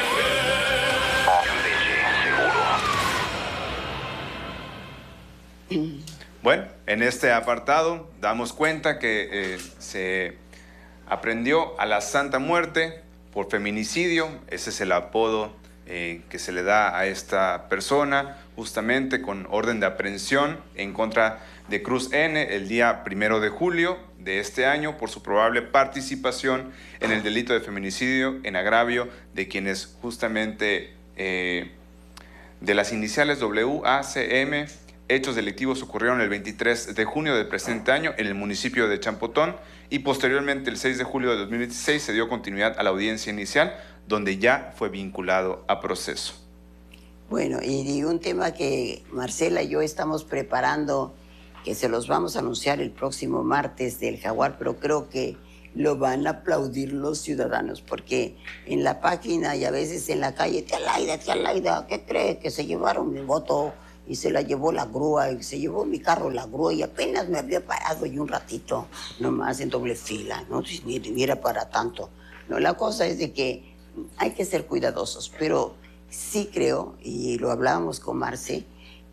proteger. Bueno, en este apartado damos cuenta que eh, se aprendió a la Santa Muerte por feminicidio. Ese es el apodo eh, que se le da a esta persona, justamente con orden de aprehensión en contra de Cruz N el día primero de julio de este año por su probable participación en el delito de feminicidio en agravio de quienes justamente eh, de las iniciales W A C M. Hechos delictivos ocurrieron el veintitrés de junio del presente año en el municipio de Champotón y posteriormente el seis de julio de dos mil veintiséis se dio continuidad a la audiencia inicial donde ya fue vinculado a proceso. Bueno, y, y un tema que Marcela y yo estamos preparando, que se los vamos a anunciar el próximo martes del Jaguar, pero creo que lo van a aplaudir los ciudadanos, porque en la página y a veces en la calle, tía Laida, tía Laida, ¿qué cree? Que se llevaron mi voto y se la llevó la grúa, y se llevó mi carro la grúa, y apenas me había parado y un ratito nomás en doble fila, no ni, ni era para tanto. No, la cosa es de que hay que ser cuidadosos, pero sí creo, y lo hablábamos con Marce,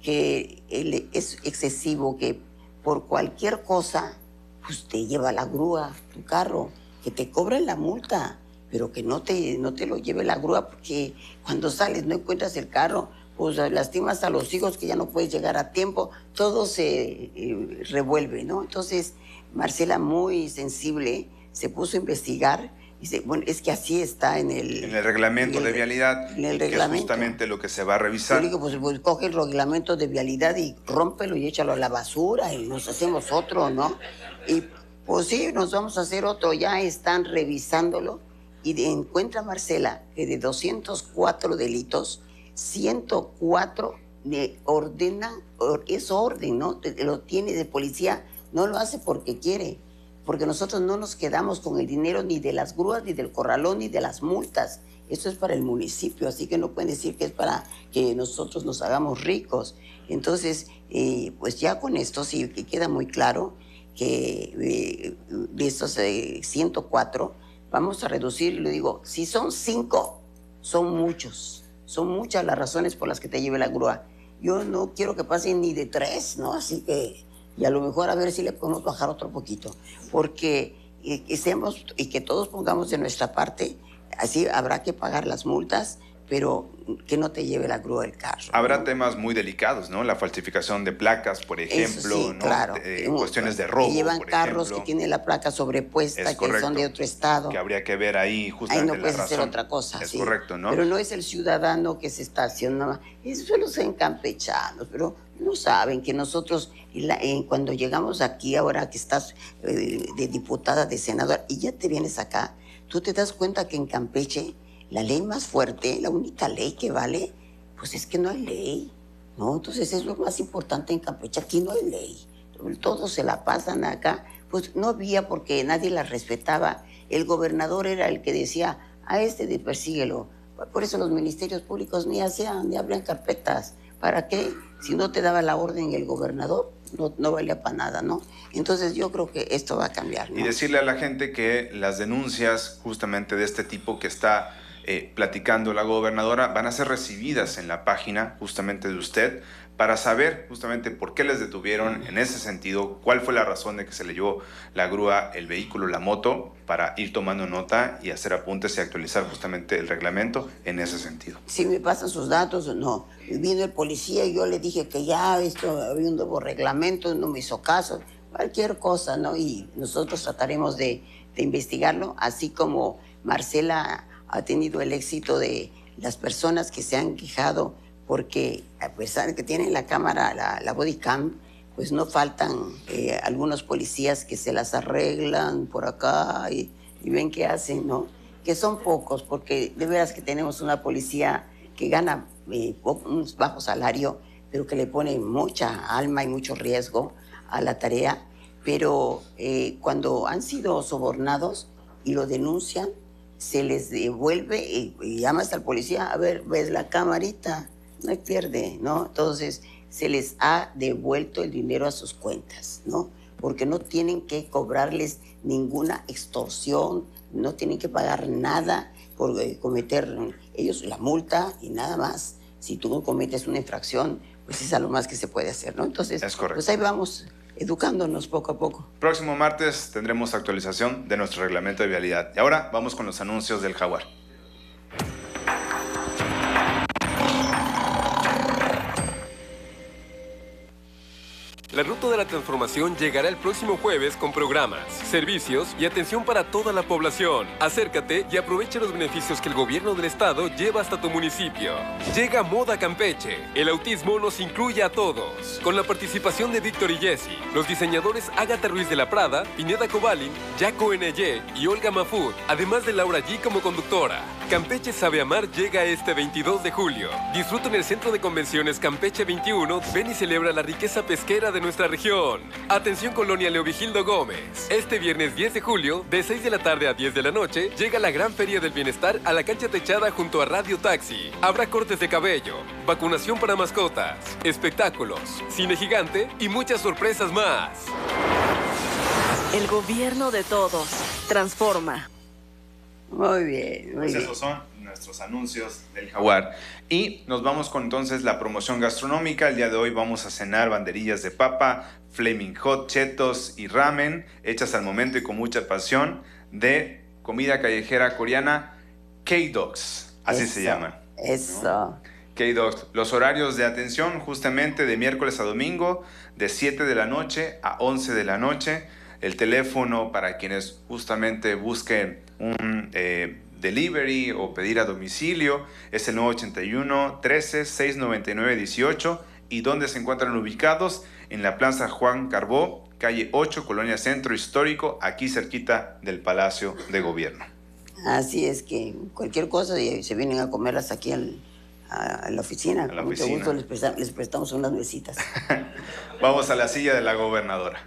que el, es excesivo que por cualquier cosa pues te lleva la grúa, tu carro, que te cobren la multa, pero que no te, no te lo lleve la grúa, porque cuando sales no encuentras el carro, pues lastimas a los hijos que ya no puedes llegar a tiempo, todo se eh, revuelve, ¿no? Entonces, Marcela, muy sensible, se puso a investigar. Dice, bueno, es que así está en el... En el reglamento en el, de vialidad, en el que reglamento. es justamente lo que se va a revisar. Yo digo, pues, pues coge el reglamento de vialidad y rómpelo y échalo a la basura y nos hacemos otro, ¿no? Y pues sí, nos vamos a hacer otro, ya están revisándolo y de, encuentra Marcela que de doscientos cuatro delitos, ciento cuatro le ordenan, or, es orden, ¿no? Lo tiene de policía, no lo hace porque quiere, porque nosotros no nos quedamos con el dinero ni de las grúas, ni del corralón, ni de las multas. Eso es para el municipio, así que no pueden decir que es para que nosotros nos hagamos ricos. Entonces, eh, pues ya con esto sí que queda muy claro que eh, de estos eh, ciento cuatro vamos a reducir, le digo, si son cinco, son muchos, son muchas las razones por las que te lleve la grúa. Yo no quiero que pasen ni de tres, ¿no? Así que, y a lo mejor a ver si le podemos bajar otro poquito, porque eh, que seamos, y que todos pongamos de nuestra parte, así habrá que pagar las multas, pero que no te lleve la grúa del carro. Habrá ¿no? temas muy delicados, ¿no? La falsificación de placas, por ejemplo, Eso sí, ¿no? claro. Eh, cuestiones de robo, que llevan por carros ejemplo. que tienen la placa sobrepuesta, Es que correcto. son de otro estado. Que habría que ver ahí Ahí justamente no la puedes razón. hacer otra cosa. Es sí. correcto, ¿no? Pero no es el ciudadano que se estaciona. Eso los en campechanos, pero no saben que nosotros, la, eh, cuando llegamos aquí, ahora que estás eh, de diputada, de senadora, y ya te vienes acá, tú te das cuenta que en Campeche la ley más fuerte, la única ley que vale, pues es que no hay ley, ¿no? Entonces es lo más importante en Campeche, aquí no hay ley. Todos se la pasan acá, pues no había porque nadie la respetaba. El gobernador era el que decía, a este de persíguelo. Por eso los ministerios públicos ni hacían, ni abrían carpetas. ¿Para qué? Si no te daba la orden el gobernador, no, no valía para nada, ¿no? Entonces yo creo que esto va a cambiar, ¿no? Y decirle a la gente que las denuncias justamente de este tipo que está eh, platicando la gobernadora van a ser recibidas en la página justamente de usted para saber justamente por qué les detuvieron en ese sentido, cuál fue la razón de que se le llevó la grúa, el vehículo, la moto, para ir tomando nota y hacer apuntes y actualizar justamente el reglamento en ese sentido. Si me pasan sus datos, no. Vino el policía y yo le dije que ya esto había un nuevo reglamento, no me hizo caso, cualquier cosa, ¿no? Y nosotros trataremos de, de investigarlo, así como Marcela ha tenido el éxito de las personas que se han quejado porque a pesar de que tienen la cámara, la, la body cam, pues no faltan eh, algunos policías que se las arreglan por acá y, y ven qué hacen, ¿no? Que son pocos, porque de veras que tenemos una policía que gana eh, un bajo salario, pero que le pone mucha alma y mucho riesgo a la tarea. Pero eh, cuando han sido sobornados y lo denuncian, se les devuelve y, y llamas al policía, a ver, ves la camarita, no hay pierde, ¿no? Entonces se les ha devuelto el dinero a sus cuentas, ¿no? Porque no tienen que cobrarles ninguna extorsión, no tienen que pagar nada por eh, cometer ellos la multa y nada más. Si tú cometes una infracción, pues es a lo más que se puede hacer, ¿no? Entonces, es correcto. Pues ahí vamos, educándonos poco a poco. Próximo martes tendremos actualización de nuestro reglamento de vialidad. Y ahora vamos con los anuncios del Jaguar. La ruta de la transformación llegará el próximo jueves con programas, servicios y atención para toda la población. Acércate y aprovecha los beneficios que el gobierno del estado lleva hasta tu municipio. Llega Moda Campeche. El autismo nos incluye a todos. Con la participación de Víctor y Jessy, los diseñadores Ágata Ruiz de la Prada, Pineda Cobalin, Jaco N Y y Olga Mafud, además de Laura G como conductora. Campeche Sabe Amar llega este veintidós de julio. Disfruta en el Centro de Convenciones Campeche veintiuno. Ven y celebra la riqueza pesquera de nuestra región. Atención Colonia Leovigildo Gómez. Este viernes diez de julio, de seis de la tarde a diez de la noche, llega la Gran Feria del Bienestar a la cancha techada junto a Radio Taxi. Habrá cortes de cabello, vacunación para mascotas, espectáculos, cine gigante y muchas sorpresas más. El gobierno de todos. Transforma. Muy bien, muy Pues bien. esos son nuestros anuncios del Jaguar. Y nos vamos con entonces la promoción gastronómica. El día de hoy vamos a cenar banderillas de papa, flaming hot, chetos y ramen, hechas al momento y con mucha pasión, de comida callejera coreana, K-Dogs, así Eso, se llaman. Eso. K-Dogs. Los horarios de atención justamente de miércoles a domingo, de siete de la noche a once de la noche. El teléfono para quienes justamente busquen un eh, delivery o pedir a domicilio es el nueve ochenta y uno, trece, seiscientos noventa y nueve, dieciocho. ¿Y dónde se encuentran ubicados? En la Plaza Juan Carbó, calle ocho, Colonia Centro Histórico, aquí cerquita del Palacio de Gobierno. Así es que cualquier cosa y se vienen a comerlas aquí al, a, a la oficina. A la Con mucho oficina. gusto les, presta- les prestamos unas mesitas. Vamos a la silla de la gobernadora.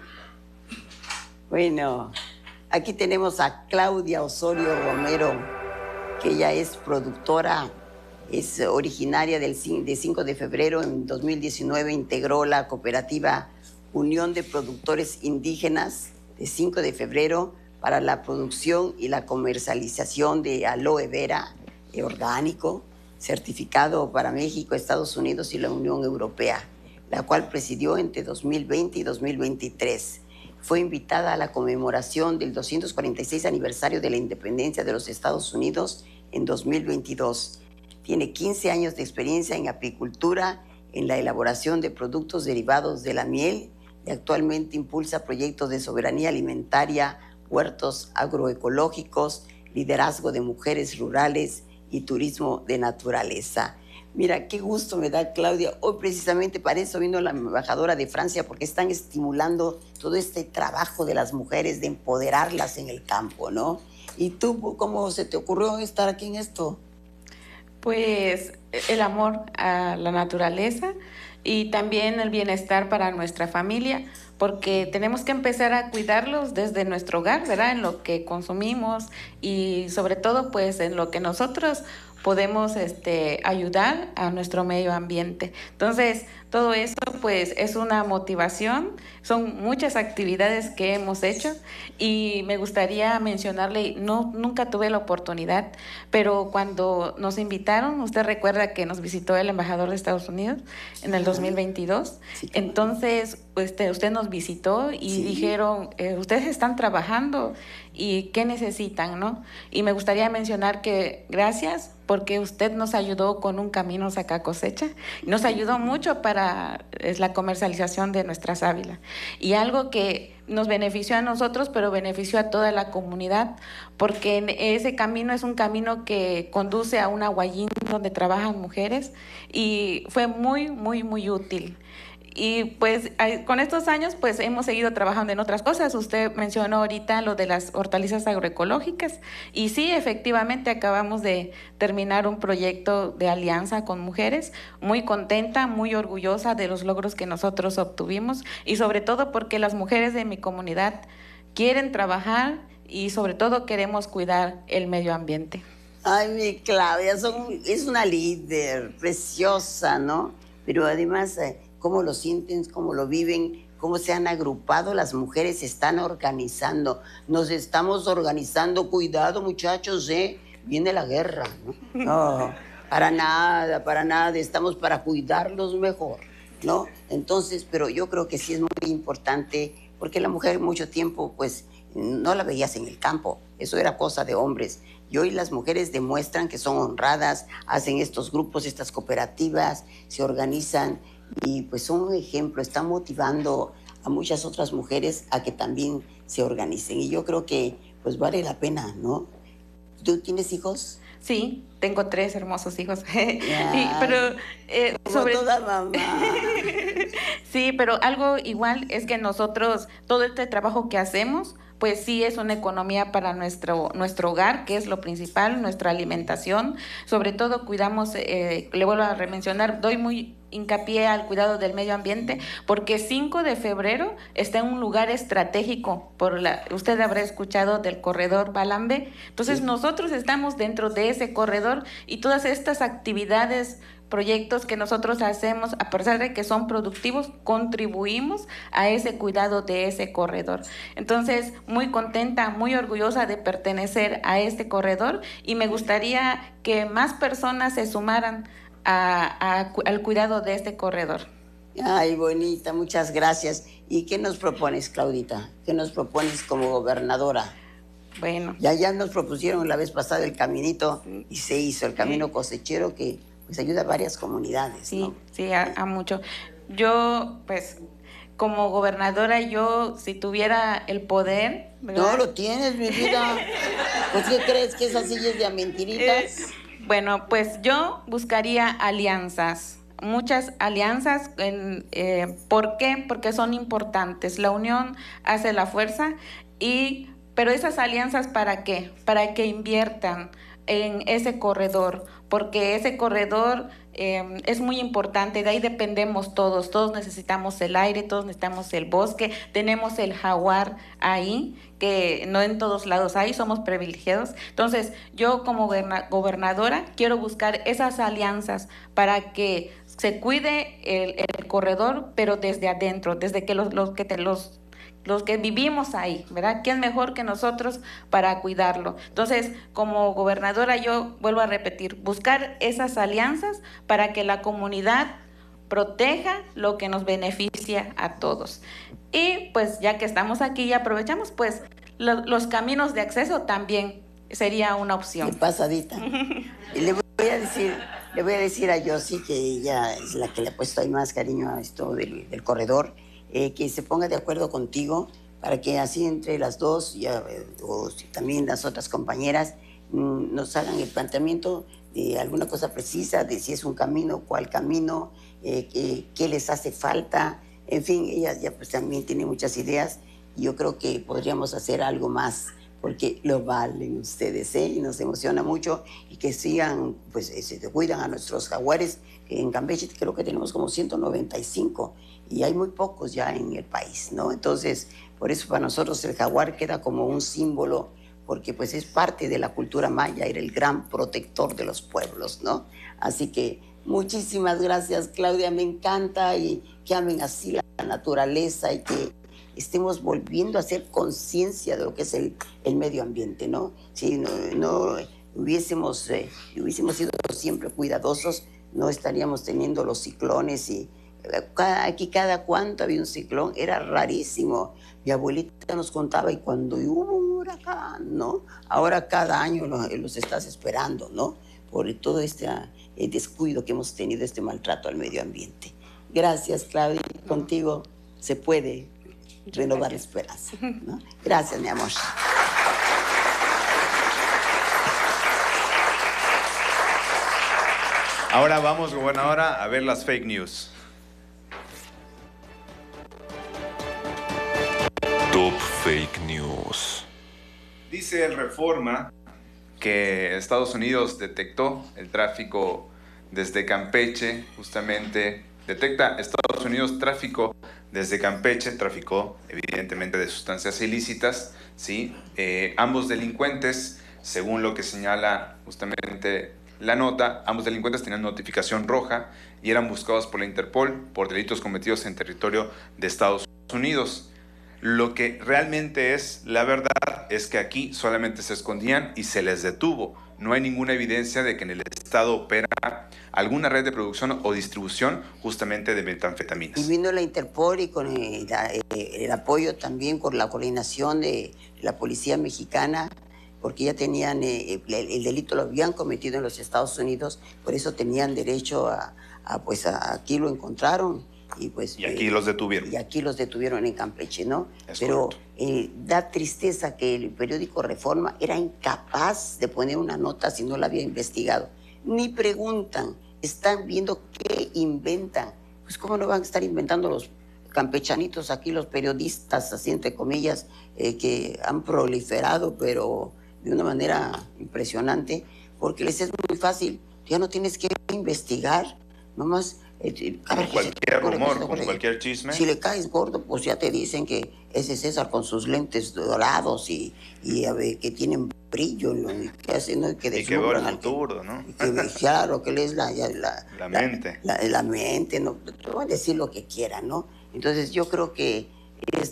Bueno, aquí tenemos a Claudia Osorio Romero, que ella es productora, es originaria del cin- de cinco de febrero. En dos mil diecinueve integró la cooperativa Unión de Productores Indígenas de cinco de febrero para la producción y la comercialización de aloe vera eh, orgánico, certificado para México, Estados Unidos y la Unión Europea, la cual presidió entre dos mil veinte y dos mil veintitrés. Fue invitada a la conmemoración del doscientos cuarenta y seis aniversario de la independencia de los Estados Unidos en dos mil veintidós. Tiene quince años de experiencia en apicultura, en la elaboración de productos derivados de la miel y actualmente impulsa proyectos de soberanía alimentaria, huertos agroecológicos, liderazgo de mujeres rurales y turismo de naturaleza. Mira, qué gusto me da, Claudia. Hoy precisamente para eso vino la embajadora de Francia, porque están estimulando todo este trabajo de las mujeres, de empoderarlas en el campo, ¿no? ¿Y tú cómo se te ocurrió estar aquí en esto? Pues el amor a la naturaleza y también el bienestar para nuestra familia, porque tenemos que empezar a cuidarlos desde nuestro hogar, ¿verdad? En lo que consumimos y sobre todo pues en lo que nosotros podemos este, ayudar a nuestro medio ambiente. Entonces, todo eso pues es una motivación, son muchas actividades que hemos hecho y me gustaría mencionarle, no, nunca tuve la oportunidad, pero cuando nos invitaron, usted recuerda que nos visitó el embajador de Estados Unidos en el dos mil veintidós, Sí, claro. entonces usted, usted nos visitó y Sí. dijeron, eh, ustedes están trabajando y qué necesitan, ¿no? Y me gustaría mencionar que gracias porque usted nos ayudó con un camino saca cosecha, nos ayudó mucho para es la comercialización de nuestra sábila y algo que nos benefició a nosotros, pero benefició a toda la comunidad, porque en ese camino es un camino que conduce a una huayín donde trabajan mujeres y fue muy, muy, muy útil. Y pues ay, con estos años pues hemos seguido trabajando en otras cosas. Usted mencionó ahorita lo de las hortalizas agroecológicas y sí, efectivamente acabamos de terminar un proyecto de alianza con mujeres, muy contenta, muy orgullosa de los logros que nosotros obtuvimos y sobre todo porque las mujeres de mi comunidad quieren trabajar y sobre todo queremos cuidar el medio ambiente. Ay, mi Claudia, son, es una líder preciosa, ¿no? Pero además, eh, cómo lo sienten, cómo lo viven, cómo se han agrupado, las mujeres se están organizando. Nos estamos organizando, cuidado muchachos, ¿eh? Viene la guerra, ¿no? No, para nada, para nada, estamos para cuidarlos mejor, ¿no? Entonces, pero yo creo que sí es muy importante, porque la mujer mucho tiempo, pues, no la veías en el campo, eso era cosa de hombres. Y hoy las mujeres demuestran que son honradas, hacen estos grupos, estas cooperativas, se organizan y pues son un ejemplo, están motivando a muchas otras mujeres a que también se organicen. Y yo creo que pues vale la pena, ¿no? ¿Tú tienes hijos? Sí, tengo tres hermosos hijos. Y, pero eh, como sobre toda mamá. Sí, pero algo igual es que nosotros, todo este trabajo que hacemos, pues sí es una economía para nuestro, nuestro hogar, que es lo principal, nuestra alimentación. Sobre todo cuidamos, eh, le vuelvo a remencionar, doy muy hincapié al cuidado del medio ambiente, porque cinco de febrero está en un lugar estratégico, por la, usted habrá escuchado del corredor Balambe. Entonces sí, nosotros estamos dentro de ese corredor y todas estas actividades, proyectos que nosotros hacemos, a pesar de que son productivos, contribuimos a ese cuidado de ese corredor. Entonces, muy contenta, muy orgullosa de pertenecer a este corredor y me gustaría que más personas se sumaran a, a, al cuidado de este corredor. Ay, bonita, muchas gracias. ¿Y qué nos propones, Claudita? ¿Qué nos propones como gobernadora? Bueno. Ya, ya nos propusieron la vez pasada el caminito y se hizo el camino cosechero que pues ayuda a varias comunidades, sí, ¿no? Sí, a, a mucho. Yo, pues, como gobernadora, yo, si tuviera el poder, ¿verdad? No lo tienes, mi vida. Pues, ¿qué crees? ¿Que esas sillas de mentiritas? Eh, bueno, pues yo buscaría alianzas. Muchas alianzas. En, eh, ¿Por qué? Porque son importantes. La unión hace la fuerza. Y, pero esas alianzas, ¿para qué? Para que inviertan en ese corredor, porque ese corredor eh, es muy importante, de ahí dependemos todos, todos necesitamos el aire, todos necesitamos el bosque, tenemos el jaguar ahí, que no en todos lados hay, somos privilegiados. Entonces, yo como gobernadora quiero buscar esas alianzas para que se cuide el, el corredor, pero desde adentro, desde que los, los que te los los que vivimos ahí, ¿verdad? ¿Quién mejor que nosotros para cuidarlo? Entonces, como gobernadora, yo vuelvo a repetir, buscar esas alianzas para que la comunidad proteja lo que nos beneficia a todos. Y pues ya que estamos aquí y aprovechamos, pues lo, los caminos de acceso también sería una opción. De pasadita. Y le voy a decir, le voy a decir a Yossi, que ella es la que le ha puesto ahí más cariño a esto del, del corredor, Eh, que se ponga de acuerdo contigo para que así entre las dos y, eh, o si también las otras compañeras mm, nos hagan el planteamiento de alguna cosa precisa, de si es un camino, cuál camino, eh, qué, qué les hace falta. En fin, ella ya pues también tiene muchas ideas y yo creo que podríamos hacer algo más porque lo valen ustedes, ¿eh? Y nos emociona mucho y que sigan, pues se cuidan a nuestros jaguares, que en Campeche creo que tenemos como ciento noventa y cinco y hay muy pocos ya en el país, ¿no? Entonces, por eso para nosotros el jaguar queda como un símbolo, porque pues es parte de la cultura maya, era el gran protector de los pueblos, ¿no? Así que muchísimas gracias, Claudia, me encanta y que amen así la naturaleza y que estemos volviendo a hacer conciencia de lo que es el, el medio ambiente, ¿no? Si no, no hubiésemos, eh, hubiésemos sido siempre cuidadosos, no estaríamos teniendo los ciclones y cada, aquí cada cuánto había un ciclón, era rarísimo. Mi abuelita nos contaba y cuando hubo un huracán, ¿no? Ahora cada año los, los estás esperando, ¿no? Por todo este eh, descuido que hemos tenido, este maltrato al medio ambiente. Gracias, Claudia. Contigo se puede renovar la esperanza, ¿no? Gracias, mi amor. Ahora vamos, gobernadora, a ver las fake news. Top Fake News. Dice el Reforma que Estados Unidos detectó el tráfico desde Campeche, justamente detecta Estados Unidos tráfico desde Campeche, tráfico evidentemente de sustancias ilícitas, ¿sí? Eh, ambos delincuentes, según lo que señala justamente la nota, ambos delincuentes tenían notificación roja y eran buscados por la Interpol por delitos cometidos en territorio de Estados Unidos. Lo que realmente es la verdad es que aquí solamente se escondían y se les detuvo. No hay ninguna evidencia de que en el estado opera alguna red de producción o distribución justamente de metanfetaminas. Y vino la Interpol y con el, el apoyo también con la coordinación de la policía mexicana, porque ya tenían, eh, el, el delito lo habían cometido en los Estados Unidos, por eso tenían derecho a, a, pues a, aquí lo encontraron y pues... Y aquí eh, los detuvieron. Y aquí los detuvieron en Campeche, ¿no? Es Pero eh, da tristeza que el periódico Reforma era incapaz de poner una nota si no la había investigado. Ni preguntan, están viendo qué inventan. Pues cómo no van a estar inventando los campechanitos aquí, los periodistas, así entre comillas, eh, que han proliferado, pero de una manera impresionante, porque les es muy fácil, ya no tienes que investigar, nomás... Eh, con cualquier rumor, con cualquier chisme. Si le caes gordo, pues ya te dicen que ese César con sus lentes dorados y, y a ver, que tienen brillo, ¿no? Y que hace, ¿no? Que y que ve el al futuro, ¿no? Que, claro, que lees la, la, la mente. La, la, la mente, ¿no? Te van a decir lo que quieran, ¿no? Entonces yo creo que es